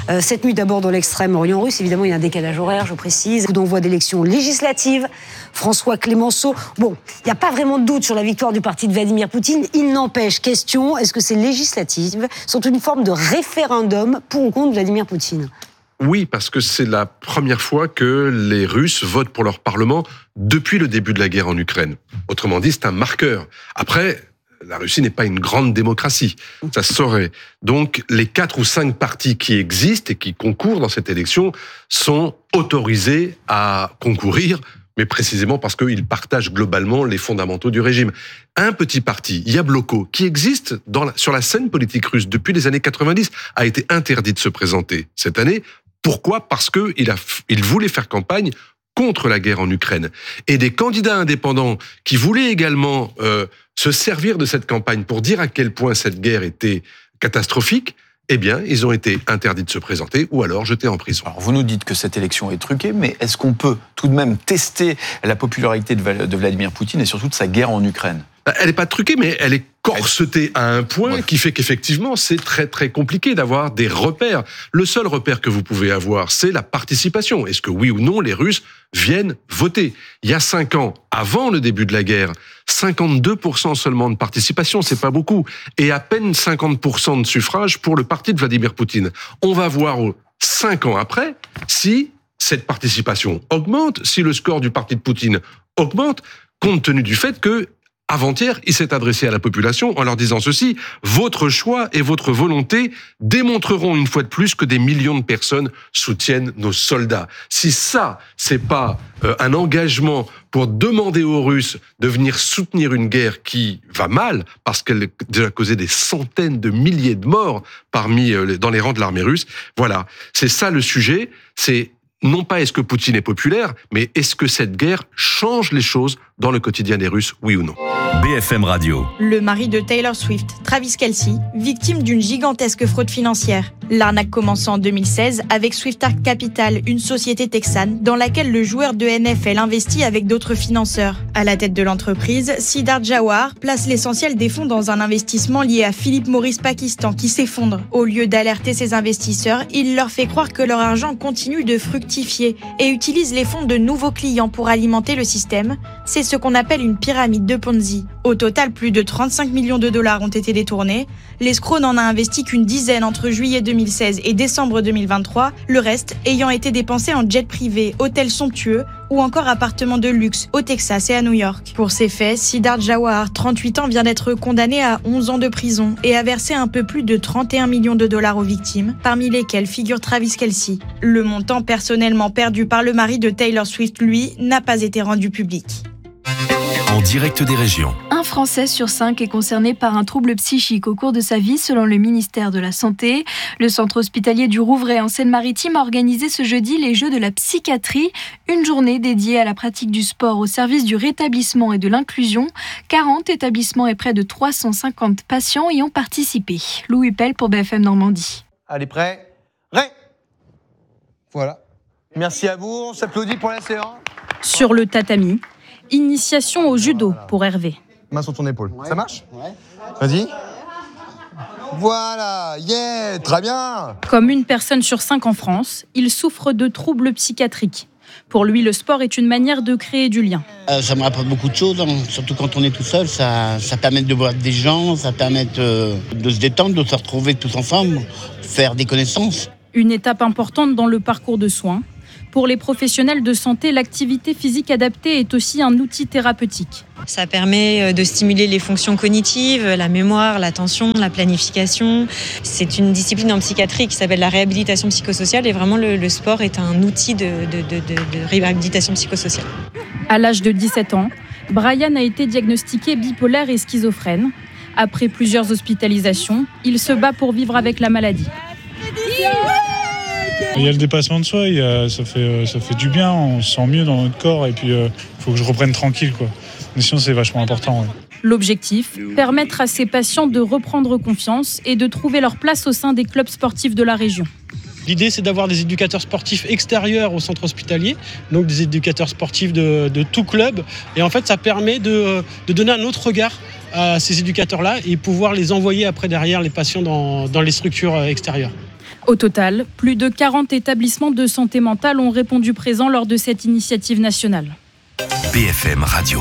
Speaker 2: Euh, cette nuit d'abord dans l'extrême-orient russe, évidemment il y a un décalage horaire, je précise, coup d'envoi d'élections législatives, François Clémenceau. Bon, il n'y a pas vraiment de doute sur la victoire du parti de Vladimir Poutine. Il n'empêche, question, est-ce que ces législatives sont une forme de référendum pour ou contre Vladimir Poutine ?
Speaker 3: Oui, parce que c'est la première fois que les Russes votent pour leur parlement depuis le début de la guerre en Ukraine. Autrement dit, c'est un marqueur. Après, la Russie n'est pas une grande démocratie, ça se saurait. Donc, les quatre ou cinq partis qui existent et qui concourent dans cette élection sont autorisés à concourir, mais précisément parce qu'ils partagent globalement les fondamentaux du régime. Un petit parti, Yabloko, qui existe dans la, sur la scène politique russe depuis les années quatre-vingt-dix, a été interdit de se présenter cette année. Pourquoi ? Parce qu'il a, il voulait faire campagne contre la guerre en Ukraine. Et des candidats indépendants qui voulaient également euh, se servir de cette campagne pour dire à quel point cette guerre était catastrophique, eh bien, ils ont été interdits de se présenter ou alors jetés en prison.
Speaker 4: Alors, vous nous dites que cette élection est truquée, mais est-ce qu'on peut tout de même tester la popularité de Vladimir Poutine et surtout de sa guerre en Ukraine ?
Speaker 3: Elle n'est pas truquée, mais elle est corsetée à un point ouais. qui fait qu'effectivement, c'est très très compliqué d'avoir des repères. Le seul repère que vous pouvez avoir, c'est la participation. Est-ce que oui ou non, les Russes viennent voter ? Il y a cinq ans, avant le début de la guerre, cinquante-deux pour cent seulement de participation, c'est pas beaucoup. Et à peine cinquante pour cent de suffrage pour le parti de Vladimir Poutine. On va voir cinq ans après si cette participation augmente, si le score du parti de Poutine augmente, compte tenu du fait que avant-hier, il s'est adressé à la population en leur disant ceci, votre choix et votre volonté démontreront une fois de plus que des millions de personnes soutiennent nos soldats. Si ça, c'est pas euh, un engagement pour demander aux Russes de venir soutenir une guerre qui va mal, parce qu'elle a déjà causé des centaines de milliers de morts parmi euh, dans les rangs de l'armée russe, voilà, c'est ça le sujet, c'est non pas est-ce que Poutine est populaire, mais est-ce que cette guerre change les choses dans le quotidien des Russes, oui ou non ?
Speaker 5: B F M Radio.
Speaker 6: Le mari de Taylor Swift, Travis Kelce, victime d'une gigantesque fraude financière. L'arnaque commence en deux mille seize avec Swift Art Capital, une société texane dans laquelle le joueur de N F L investit avec d'autres financeurs. À la tête de l'entreprise, Siddharth Jawahar place l'essentiel des fonds dans un investissement lié à Philip Morris Pakistan qui s'effondre. Au lieu d'alerter ses investisseurs, il leur fait croire que leur argent continue de fructifier et utilise les fonds de nouveaux clients pour alimenter le système. C'est ce qu'on appelle une pyramide de Ponzi. Au total, plus de trente-cinq millions de dollars ont été détournés. L'escroc n'en a investi qu'une dizaine entre juillet deux mille seize et décembre deux mille vingt-trois, le reste ayant été dépensé en jet privé, hôtels somptueux ou encore appartements de luxe au Texas et à New York. Pour ces faits, Siddharth Jawahar, trente-huit ans, vient d'être condamné à onze ans de prison et a versé un peu plus de trente et un millions de dollars aux victimes, parmi lesquelles figure Travis Kelce. Le montant personnellement perdu par le mari de Taylor Swift, lui, n'a pas été rendu public.
Speaker 25: En direct des régions.
Speaker 20: Un Français sur cinq est concerné par un trouble psychique au cours de sa vie, selon le ministère de la Santé. Le centre hospitalier du Rouvray en Seine-Maritime a organisé ce jeudi les Jeux de la psychiatrie, une journée dédiée à la pratique du sport au service du rétablissement et de l'inclusion. quarante établissements et près de trois cent cinquante patients y ont participé. Louis Huppel pour B F M Normandie.
Speaker 10: Allez, prêt ? Ré ! Voilà. Merci à vous, on s'applaudit pour la séance.
Speaker 20: Sur le tatami, initiation au judo pour Hervé.
Speaker 10: Main sur ton épaule. Ça marche ? Vas-y. Voilà, yeah, très bien.
Speaker 20: Comme une personne sur cinq en France, il souffre de troubles psychiatriques. Pour lui, le sport est une manière de créer du lien.
Speaker 11: Euh, ça me rapporte beaucoup de choses, hein. Surtout quand on est tout seul. Ça, ça permet de voir des gens, ça permet de, de se détendre, de se retrouver tous ensemble, faire des connaissances.
Speaker 20: Une étape importante dans le parcours de soins. Pour les professionnels de santé, l'activité physique adaptée est aussi un outil thérapeutique.
Speaker 28: Ça permet de stimuler les fonctions cognitives, la mémoire, l'attention, la planification. C'est une discipline en psychiatrie qui s'appelle la réhabilitation psychosociale et vraiment le, le sport est un outil de, de, de, de, de réhabilitation psychosociale.
Speaker 20: À l'âge de dix-sept ans, Brian a été diagnostiqué bipolaire et schizophrène. Après plusieurs hospitalisations, il se bat pour vivre avec la maladie.
Speaker 29: Il y a le dépassement de soi, il y a, ça, fait, ça fait du bien, on se sent mieux dans notre corps et puis il euh, faut que je reprenne tranquille, quoi. Mais sinon, c'est vachement important. Ouais.
Speaker 20: L'objectif, permettre à ces patients de reprendre confiance et de trouver leur place au sein des clubs sportifs de la région.
Speaker 30: L'idée, c'est d'avoir des éducateurs sportifs extérieurs au centre hospitalier, donc des éducateurs sportifs de, de tout club. Et en fait, ça permet de, de donner un autre regard à ces éducateurs-là et pouvoir les envoyer après derrière les patients dans, dans les structures extérieures.
Speaker 5: Au total, plus de quarante établissements de santé mentale ont répondu présent lors de cette initiative nationale.
Speaker 25: B F M Radio.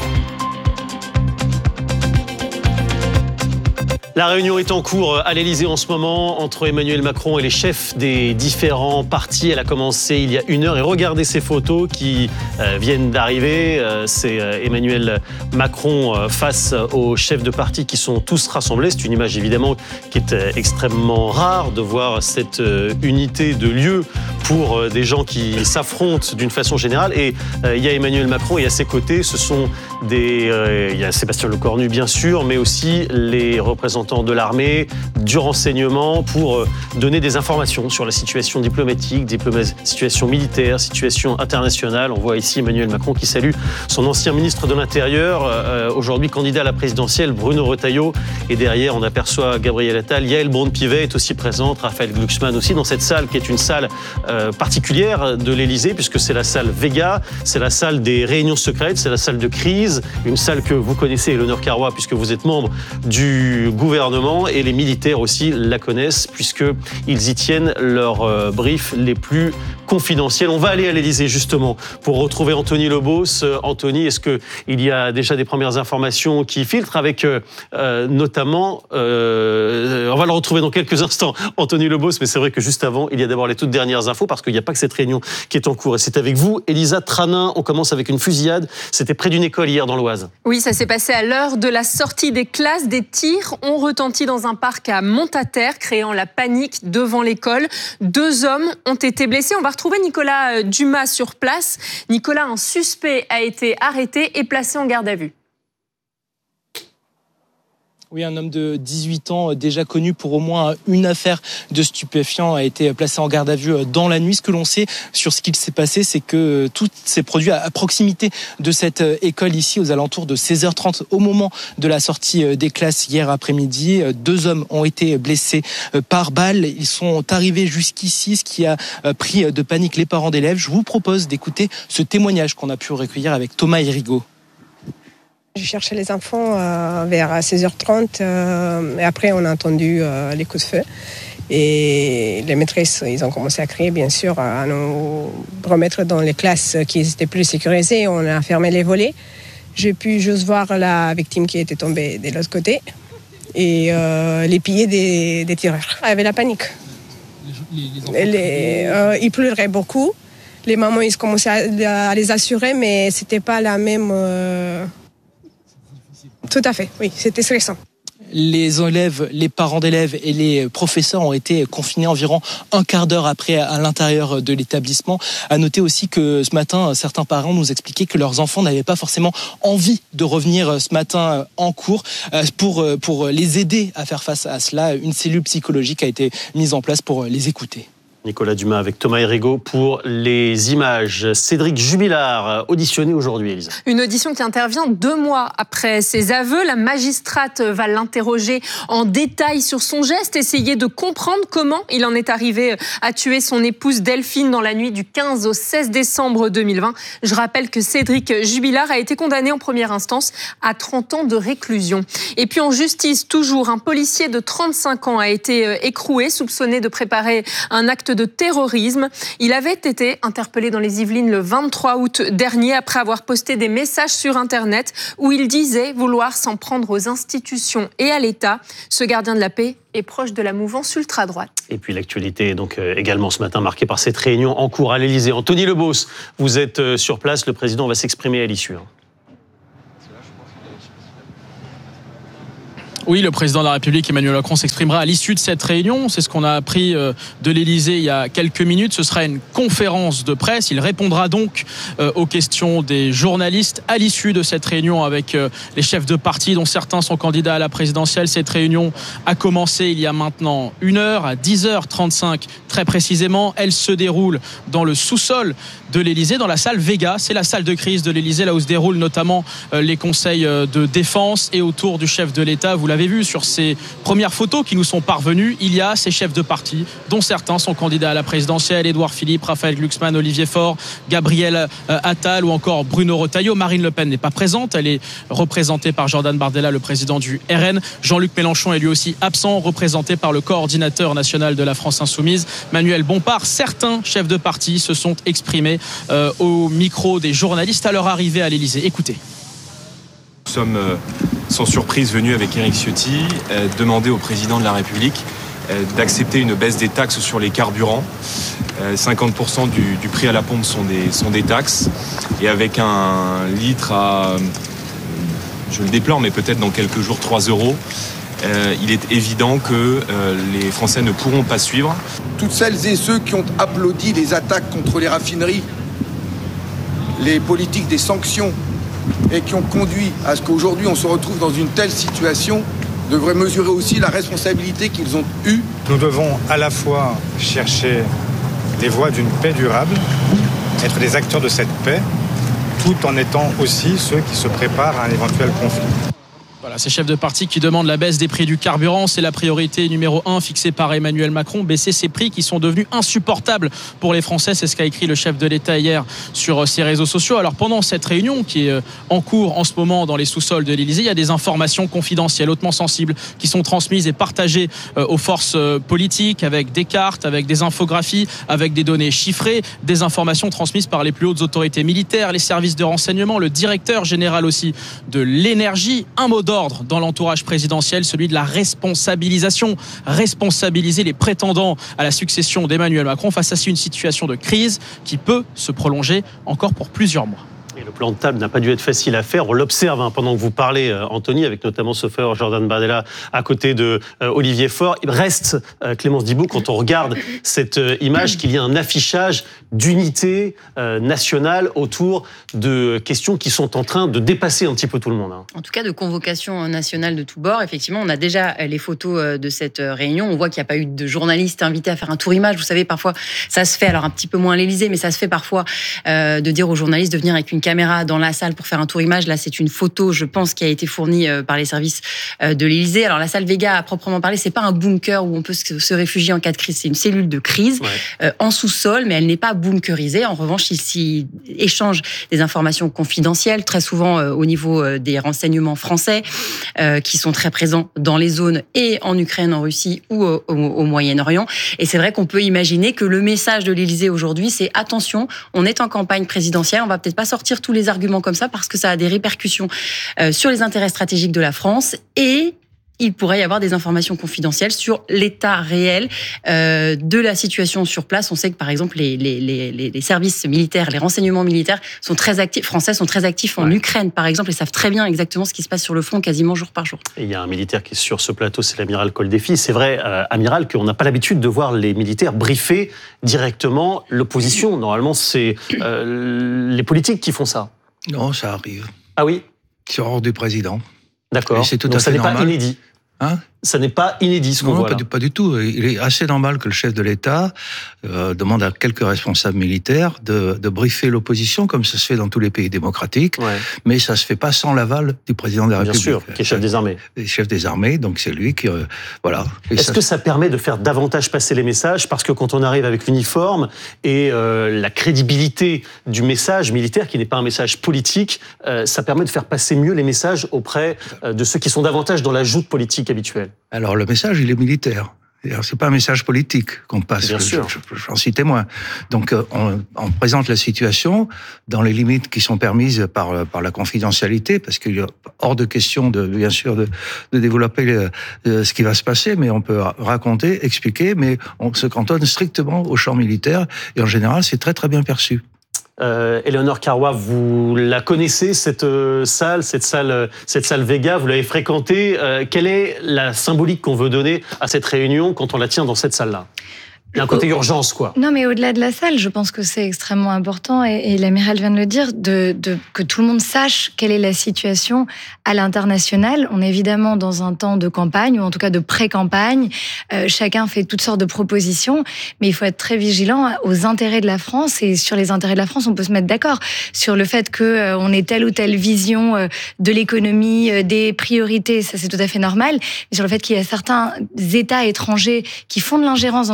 Speaker 1: La réunion est en cours à l'Elysée en ce moment entre Emmanuel Macron et les chefs des différents partis. Elle a commencé il y a une heure et regardez ces photos qui euh, viennent d'arriver. Euh, c'est euh, Emmanuel Macron euh, face aux chefs de parti qui sont tous rassemblés. C'est une image évidemment qui est euh, extrêmement rare de voir cette euh, unité de lieu pour euh, des gens qui s'affrontent d'une façon générale. Et euh, il y a Emmanuel Macron et à ses côtés, ce sont des, euh, il y a Sébastien Lecornu bien sûr, mais aussi les représentants de l'armée, du renseignement pour donner des informations sur la situation diplomatique, diploma- situation militaire, situation internationale. On voit ici Emmanuel Macron qui salue son ancien ministre de l'Intérieur, euh, aujourd'hui candidat à la présidentielle, Bruno Retailleau. Et derrière, on aperçoit Gabriel Attal. Yael Braun-Pivet est aussi présente, Raphaël Glucksmann aussi, dans cette salle qui est une salle euh, particulière de l'Elysée, puisque c'est la salle Vega, c'est la salle des réunions secrètes, c'est la salle de crise, une salle que vous connaissez, Eleonore Carrois, puisque vous êtes membre du gouvernement. gouvernement et les militaires aussi la connaissent puisqu'ils y tiennent leurs euh, briefs les plus confidentiels. On va aller à l'Elysée justement pour retrouver Anthony Lebos. Euh, Anthony, est-ce qu'il y a déjà des premières informations qui filtrent avec euh, notamment, euh, on va le retrouver dans quelques instants, Anthony Lebos, mais c'est vrai que juste avant, il y a d'abord les toutes dernières infos parce qu'il n'y a pas que cette réunion qui est en cours et c'est avec vous, Elisa Tranin. On commence avec une fusillade, c'était près d'une école hier dans l'Oise.
Speaker 7: Oui, ça s'est passé à l'heure de la sortie des classes. Des tirs ont retenti dans un parc à Montataire, créant la panique devant l'école. Deux hommes ont été blessés. On va retrouver Nicolas Dumas sur place. Nicolas, un suspect a été arrêté et placé en garde à vue.
Speaker 9: Oui, un homme de dix-huit ans, déjà connu pour au moins une affaire de stupéfiants, a été placé en garde à vue dans la nuit. Ce que l'on sait sur ce qu'il s'est passé, c'est que tout s'est produit à proximité de cette école ici, aux alentours de seize heures trente, au moment de la sortie des classes hier après-midi. Deux hommes ont été blessés par balle. Ils sont arrivés jusqu'ici, ce qui a pris de panique les parents d'élèves. Je vous propose d'écouter ce témoignage qu'on a pu recueillir avec Thomas Hérigaud.
Speaker 12: J'ai cherché les enfants euh, vers seize heures trente euh, et après on a entendu euh, les coups de feu et les maîtresses ils ont commencé à crier bien sûr à nous remettre dans les classes qui étaient plus sécurisées. On a fermé les volets. J'ai pu juste voir la victime qui était tombée de l'autre côté et euh, les pieds des, des tireurs. Il y avait la panique. Les, les les, euh, ils pleuraient beaucoup. Les mamans ils commençaient à, à les assurer mais c'était pas la même... Euh, Tout à fait, oui, c'était stressant.
Speaker 9: Les élèves, les parents d'élèves et les professeurs ont été confinés environ un quart d'heure après à l'intérieur de l'établissement. À noter aussi que ce matin, certains parents nous expliquaient que leurs enfants n'avaient pas forcément envie de revenir ce matin en cours. Pour, pour les aider à faire face à cela, une cellule psychologique a été mise en place pour les écouter.
Speaker 1: Nicolas Dumas avec Thomas Hérigaud pour les images. Cédric Jubilard, auditionné aujourd'hui, Elisa.
Speaker 7: Une audition qui intervient deux mois après ses aveux. La magistrate va l'interroger en détail sur son geste, essayer de comprendre comment il en est arrivé à tuer son épouse Delphine dans la nuit du quinze au seize décembre deux mille vingt. Je rappelle que Cédric Jubilard a été condamné en première instance à trente ans de réclusion. Et puis en justice, toujours, un policier de trente-cinq ans a été écroué, soupçonné de préparer un acte de terrorisme. Il avait été interpellé dans les Yvelines le vingt-trois août dernier après avoir posté des messages sur Internet où il disait vouloir s'en prendre aux institutions et à l'État. Ce gardien de la paix est proche de la mouvance ultra-droite.
Speaker 1: Et puis l'actualité est donc également ce matin marquée par cette réunion en cours à l'Elysée. Anthony Lebos, vous êtes sur place, le président va s'exprimer à l'issue.
Speaker 18: Oui, le président de la République, Emmanuel Macron, s'exprimera à l'issue de cette réunion. C'est ce qu'on a appris de l'Élysée il y a quelques minutes. Ce sera une conférence de presse. Il répondra donc aux questions des journalistes à l'issue de cette réunion avec les chefs de parti, dont certains sont candidats à la présidentielle. Cette réunion a commencé il y a maintenant une heure, à dix heures trente-cinq très précisément. Elle se déroule dans le sous-sol de l'Élysée, dans la salle Vega. C'est la salle de crise de l'Élysée, là où se déroulent notamment les conseils de défense et autour du chef de l'État. Vous l'avez vu sur ces premières photos qui nous sont parvenues, il y a ces chefs de parti, dont certains sont candidats à la présidentielle, Édouard Philippe, Raphaël Glucksmann, Olivier Faure, Gabriel Attal ou encore Bruno Retailleau. Marine Le Pen n'est pas présente, elle est représentée par Jordan Bardella, le président du R N. Jean-Luc Mélenchon est lui aussi absent, représenté par le coordinateur national de la France Insoumise.
Speaker 8: Manuel Bompard. Certains chefs de parti se sont exprimés euh, au micro des journalistes à leur arrivée à l'Élysée. Écoutez.
Speaker 13: Nous sommes euh, sans surprise venus avec Éric Ciotti euh, demander au président de la République euh, d'accepter une baisse des taxes sur les carburants. Euh, cinquante pour cent du, du prix à la pompe sont des, sont des taxes. Et avec un litre à, je le déplore, mais peut-être dans quelques jours, trois euros, euh, il est évident que euh, les Français ne pourront pas suivre.
Speaker 14: Toutes celles et ceux qui ont applaudi les attaques contre les raffineries, les politiques des sanctions, et qui ont conduit à ce qu'aujourd'hui on se retrouve dans une telle situation, devraient mesurer aussi la responsabilité qu'ils ont eue.
Speaker 15: Nous devons à la fois chercher les voies d'une paix durable, être des acteurs de cette paix, tout en étant aussi ceux qui se préparent à un éventuel conflit.
Speaker 8: Voilà, ces chefs de parti qui demandent la baisse des prix du carburant, c'est la priorité numéro un fixée par Emmanuel Macron. Baisser ces prix qui sont devenus insupportables pour les Français, c'est ce qu'a écrit le chef de l'État hier sur ses réseaux sociaux. Alors pendant cette réunion qui est en cours en ce moment dans les sous-sols de l'Élysée, il y a des informations confidentielles, hautement sensibles, qui sont transmises et partagées aux forces politiques avec des cartes, avec des infographies, avec des données chiffrées, des informations transmises par les plus hautes autorités militaires, les services de renseignement, le directeur général aussi de l'énergie. Un mot d'ordre dans l'entourage présidentiel, celui de la responsabilisation. Responsabiliser les prétendants à la succession d'Emmanuel Macron face à une situation de crise qui peut se prolonger encore pour plusieurs mois.
Speaker 1: Et le plan de table n'a pas dû être facile à faire. On l'observe hein, pendant que vous parlez, euh, Anthony, avec notamment ce frère Jordan Bardella à côté de euh, Olivier Faure. Il reste, euh, Clémence Dibou, quand on regarde cette euh, image, qu'il y a un affichage d'unité euh, nationale autour de questions qui sont en train de dépasser un petit peu tout le monde. Hein.
Speaker 16: En tout cas, de convocation nationale de tous bords. Effectivement, on a déjà les photos de cette réunion. On voit qu'il n'y a pas eu de journalistes invités à faire un tour image. Vous savez, parfois, ça se fait, alors un petit peu moins à l'Élysée, mais ça se fait parfois euh, de dire aux journalistes de venir avec une caméra dans la salle pour faire un tour image. Là, c'est une photo, je pense, qui a été fournie par les services de l'Élysée. Alors, la salle Vega, à proprement parler, c'est pas un bunker où on peut se réfugier en cas de crise. C'est une cellule de crise ouais. euh, en sous-sol, mais elle n'est pas bunkerisée. En revanche, ils s'y échangent des informations confidentielles, très souvent euh, au niveau euh, des renseignements français, euh, qui sont très présents dans les zones et en Ukraine, en Russie ou au, au, au Moyen-Orient. Et c'est vrai qu'on peut imaginer que le message de l'Élysée aujourd'hui, c'est attention, on est en campagne présidentielle, on va peut-être pas sortir tous les arguments comme ça parce que ça a des répercussions euh, sur les intérêts stratégiques de la France et il pourrait y avoir des informations confidentielles sur l'état réel euh, de la situation sur place. On sait que, par exemple, les, les, les, les services militaires, les renseignements militaires sont très actifs, français sont très actifs en ouais. Ukraine, par exemple, et savent très bien exactement ce qui se passe sur le front quasiment jour par jour. Et
Speaker 1: il y a un militaire qui est sur ce plateau, c'est l'amiral Coldefi. C'est vrai, euh, amiral, qu'on n'a pas l'habitude de voir les militaires briefer directement l'opposition. Normalement, c'est euh, les politiques qui font ça.
Speaker 17: Non, ça arrive.
Speaker 1: Ah oui ?
Speaker 17: Sur ordre du président.
Speaker 1: D'accord.
Speaker 17: Et c'est tout
Speaker 1: Donc
Speaker 17: à
Speaker 1: ça
Speaker 17: fait
Speaker 1: n'est
Speaker 17: normal.
Speaker 1: pas inédit.
Speaker 17: Hein
Speaker 1: ça n'est pas inédit ce qu'on
Speaker 17: non,
Speaker 1: voit
Speaker 17: pas
Speaker 1: là.
Speaker 17: Du, pas du tout. Il est assez normal que le chef de l'État euh, demande à quelques responsables militaires de, de briefer l'opposition, comme ça se fait dans tous les pays démocratiques. Ouais. Mais ça se fait pas sans l'aval du président de la
Speaker 1: Bien
Speaker 17: République.
Speaker 1: Bien sûr, qui est chef des armées.
Speaker 17: Chef des armées, donc c'est lui qui... Euh, voilà.
Speaker 1: Et Est-ce ça... que ça permet de faire davantage passer les messages ? Parce que quand on arrive avec l'uniforme et euh, la crédibilité du message militaire, qui n'est pas un message politique, euh, ça permet de faire passer mieux les messages auprès euh, de ceux qui sont davantage dans la joute politique habituelle.
Speaker 17: Alors le message, il est militaire. C'est pas un message politique qu'on passe.
Speaker 1: Bien sûr.
Speaker 17: J'en suis témoin. Donc on, on présente la situation dans les limites qui sont permises par par la confidentialité, parce qu'il est hors de question de bien sûr de, de développer le, ce qui va se passer, mais on peut raconter, expliquer, mais on se cantonne strictement au champ militaire et en général c'est très très bien perçu.
Speaker 1: Euh, Éléonore Carrois, vous la connaissez, cette euh, salle, cette salle, cette salle Vega, vous l'avez fréquentée. Euh, quelle est la symbolique qu'on veut donner à cette réunion quand on la tient dans cette salle-là ? Il y a un côté urgence, quoi.
Speaker 19: Non, mais au-delà de la salle, je pense que c'est extrêmement important, et, et l'amiral vient de le dire, de, de, que tout le monde sache quelle est la situation à l'international. On est évidemment dans un temps de campagne, ou en tout cas de pré-campagne. Euh, chacun fait toutes sortes de propositions, mais il faut être très vigilant aux intérêts de la France, et sur les intérêts de la France, on peut se mettre d'accord sur le fait qu'on euh, ait telle ou telle vision euh, de l'économie, euh, des priorités, ça c'est tout à fait normal, mais sur le fait qu'il y a certains États étrangers qui font de l'ingérence dans notre pays,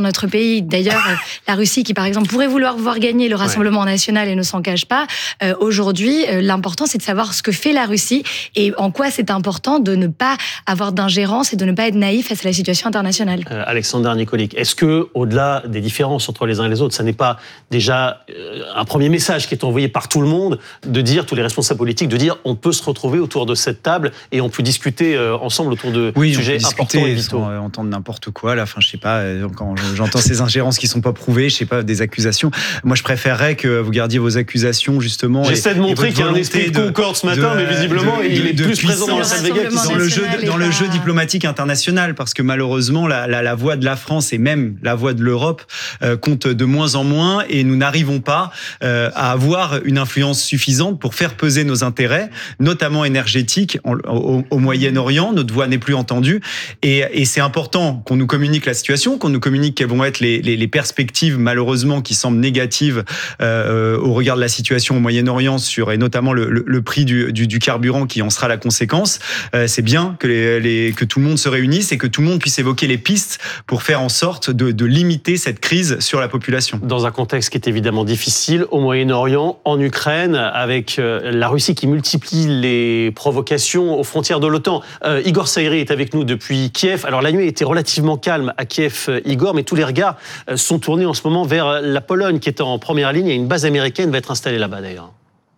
Speaker 19: pays, d'ailleurs, la Russie qui, par exemple, pourrait vouloir voir gagner le Rassemblement ouais. national et ne s'en cache pas, euh, aujourd'hui, euh, l'important, c'est de savoir ce que fait la Russie et en quoi c'est important de ne pas avoir d'ingérence et de ne pas être naïf face à la situation internationale.
Speaker 1: Euh, Alexander Nikolic, est-ce que, au-delà des différences entre les uns et les autres, ça n'est pas déjà euh, un premier message qui est envoyé par tout le monde, de dire, tous les responsables politiques, de dire on peut se retrouver autour de cette table et on peut discuter euh, ensemble autour de
Speaker 2: oui,
Speaker 1: sujets importants et vitaux.
Speaker 2: Sans euh, entendre n'importe quoi, là, enfin, je sais pas, euh, quand j'entends ces ingérences qui sont pas prouvées, je sais pas, des accusations. Moi, je préférerais que vous gardiez vos accusations, justement.
Speaker 1: J'essaie de montrer qu'il y a un esprit de concorde ce matin, de, mais visiblement, de, de, il est de, plus présent dans la salle des gars
Speaker 2: dans le jeu, de, dans le jeu diplomatique international, parce que malheureusement, la, la, la voix de la France et même la voix de l'Europe euh, compte de moins en moins, et nous n'arrivons pas euh, à avoir une influence suffisante pour faire peser nos intérêts, notamment énergétiques, en, au, au Moyen-Orient. Notre voix n'est plus entendue, et, et c'est important qu'on nous communique la situation, qu'on nous communique quelles vont être les, les, les perspectives, malheureusement, qui semblent négatives euh, au regard de la situation au Moyen-Orient, sur, et notamment le, le, le prix du, du, du carburant qui en sera la conséquence. Euh, c'est bien que, les, les, que tout le monde se réunisse et que tout le monde puisse évoquer les pistes pour faire en sorte de, de limiter cette crise sur la population.
Speaker 1: Dans un contexte qui est évidemment difficile, au Moyen-Orient, en Ukraine, avec la Russie qui multiplie les provocations aux frontières de l'OTAN. Euh, Igor Saïri est avec nous depuis Kiev. Alors la nuit a été relativement calme à Kiev, Igor, mais tous les regards sont tournés en ce moment vers la Pologne qui est en première ligne. Et une base américaine va être installée là-bas d'ailleurs.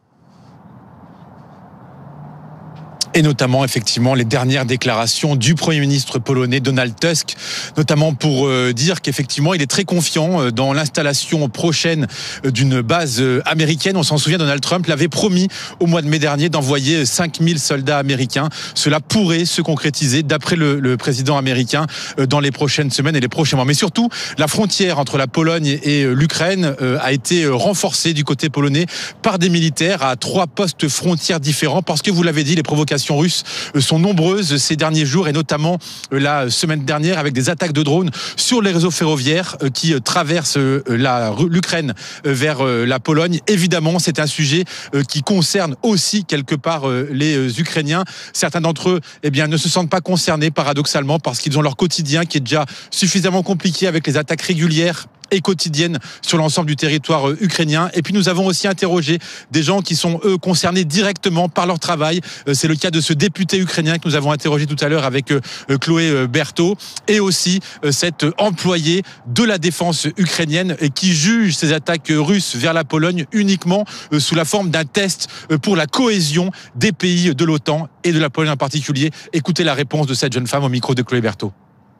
Speaker 3: Et notamment, effectivement, les dernières déclarations du Premier ministre polonais Donald Tusk, notamment pour euh, dire qu'effectivement, il est très confiant euh, dans l'installation prochaine euh, d'une base euh, américaine. On s'en souvient, Donald Trump l'avait promis au mois de mai dernier d'envoyer cinq mille soldats américains. Cela pourrait se concrétiser, d'après le, le président américain, euh, dans les prochaines semaines et les prochains mois. Mais surtout, la frontière entre la Pologne et, et euh, l'Ukraine euh, a été renforcée du côté polonais par des militaires à trois postes frontières différents, parce que, vous l'avez dit, les provocations russes sont nombreuses ces derniers jours, et notamment la semaine dernière avec des attaques de drones sur les réseaux ferroviaires qui traversent la, l'Ukraine vers la Pologne. Évidemment, c'est un sujet qui concerne aussi quelque part les Ukrainiens. Certains d'entre eux eh bien, ne se sentent pas concernés, paradoxalement, parce qu'ils ont leur quotidien qui est déjà suffisamment compliqué avec les attaques régulières et quotidienne sur l'ensemble du territoire ukrainien. Et puis nous avons aussi interrogé des gens qui sont eux concernés directement par leur travail. C'est le cas de ce député ukrainien que nous avons interrogé tout à l'heure avec Chloé Berthaud, et aussi cet employé de la défense ukrainienne qui juge ces attaques russes vers la Pologne uniquement sous la forme d'un test pour la cohésion des pays de l'OTAN et de la Pologne en particulier. Écoutez la réponse de cette jeune femme au micro de Chloé Berthaud.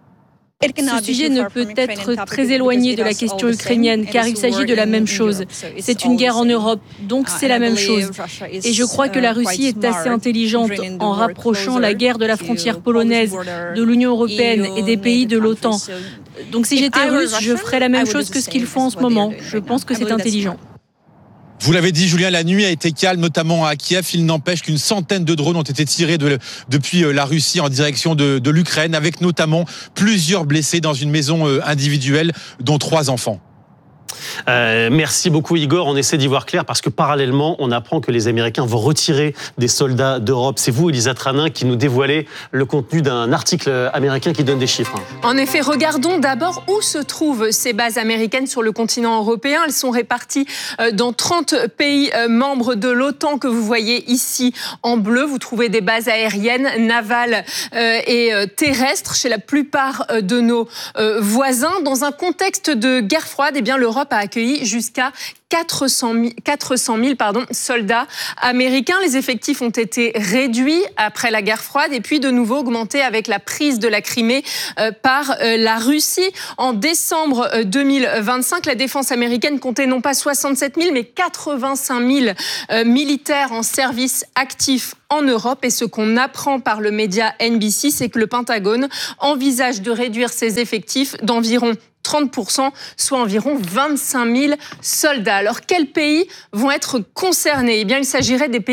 Speaker 4: Ce sujet ne peut être très éloigné de la question ukrainienne, car il s'agit de la même chose. C'est une guerre en Europe, donc c'est la même chose. Et je crois que la Russie est assez intelligente en rapprochant la guerre de la frontière polonaise, de l'Union européenne et des pays de l'OTAN. Donc si j'étais russe, je ferais la même chose que ce qu'ils font en ce moment. Je pense que c'est intelligent.
Speaker 3: Vous l'avez dit, Julien, la nuit a été calme, notamment à Kiev. Il n'empêche qu'une centaine de drones ont été tirés de, depuis la Russie en direction de, de l'Ukraine, avec notamment plusieurs blessés dans une maison individuelle, dont trois enfants.
Speaker 1: Euh, merci beaucoup Igor, on essaie d'y voir clair parce que parallèlement on apprend que les Américains vont retirer des soldats d'Europe. C'est vous Elisa Tranin qui nous dévoilez le contenu d'un article américain qui donne des chiffres.
Speaker 7: En effet, regardons d'abord où se trouvent ces bases américaines sur le continent européen. Elles sont réparties dans trente pays membres de l'OTAN que vous voyez ici en bleu. Vous trouvez des bases aériennes, navales et terrestres chez la plupart de nos voisins. Dans un contexte de guerre froide, eh bien l'Europe a accueilli jusqu'à quatre cent mille pardon, soldats américains. Les effectifs ont été réduits après la guerre froide et puis de nouveau augmentés avec la prise de la Crimée euh, par euh, la Russie. En décembre deux mille vingt-cinq, la défense américaine comptait non pas soixante-sept mille mais quatre-vingt-cinq mille euh, militaires en service actif en Europe. Et ce qu'on apprend par le média N B C, c'est que le Pentagone envisage de réduire ses effectifs d'environ trente pour cent, soit environ vingt-cinq mille soldats. Alors, quels pays vont être concernés ? Eh bien, il s'agirait des pays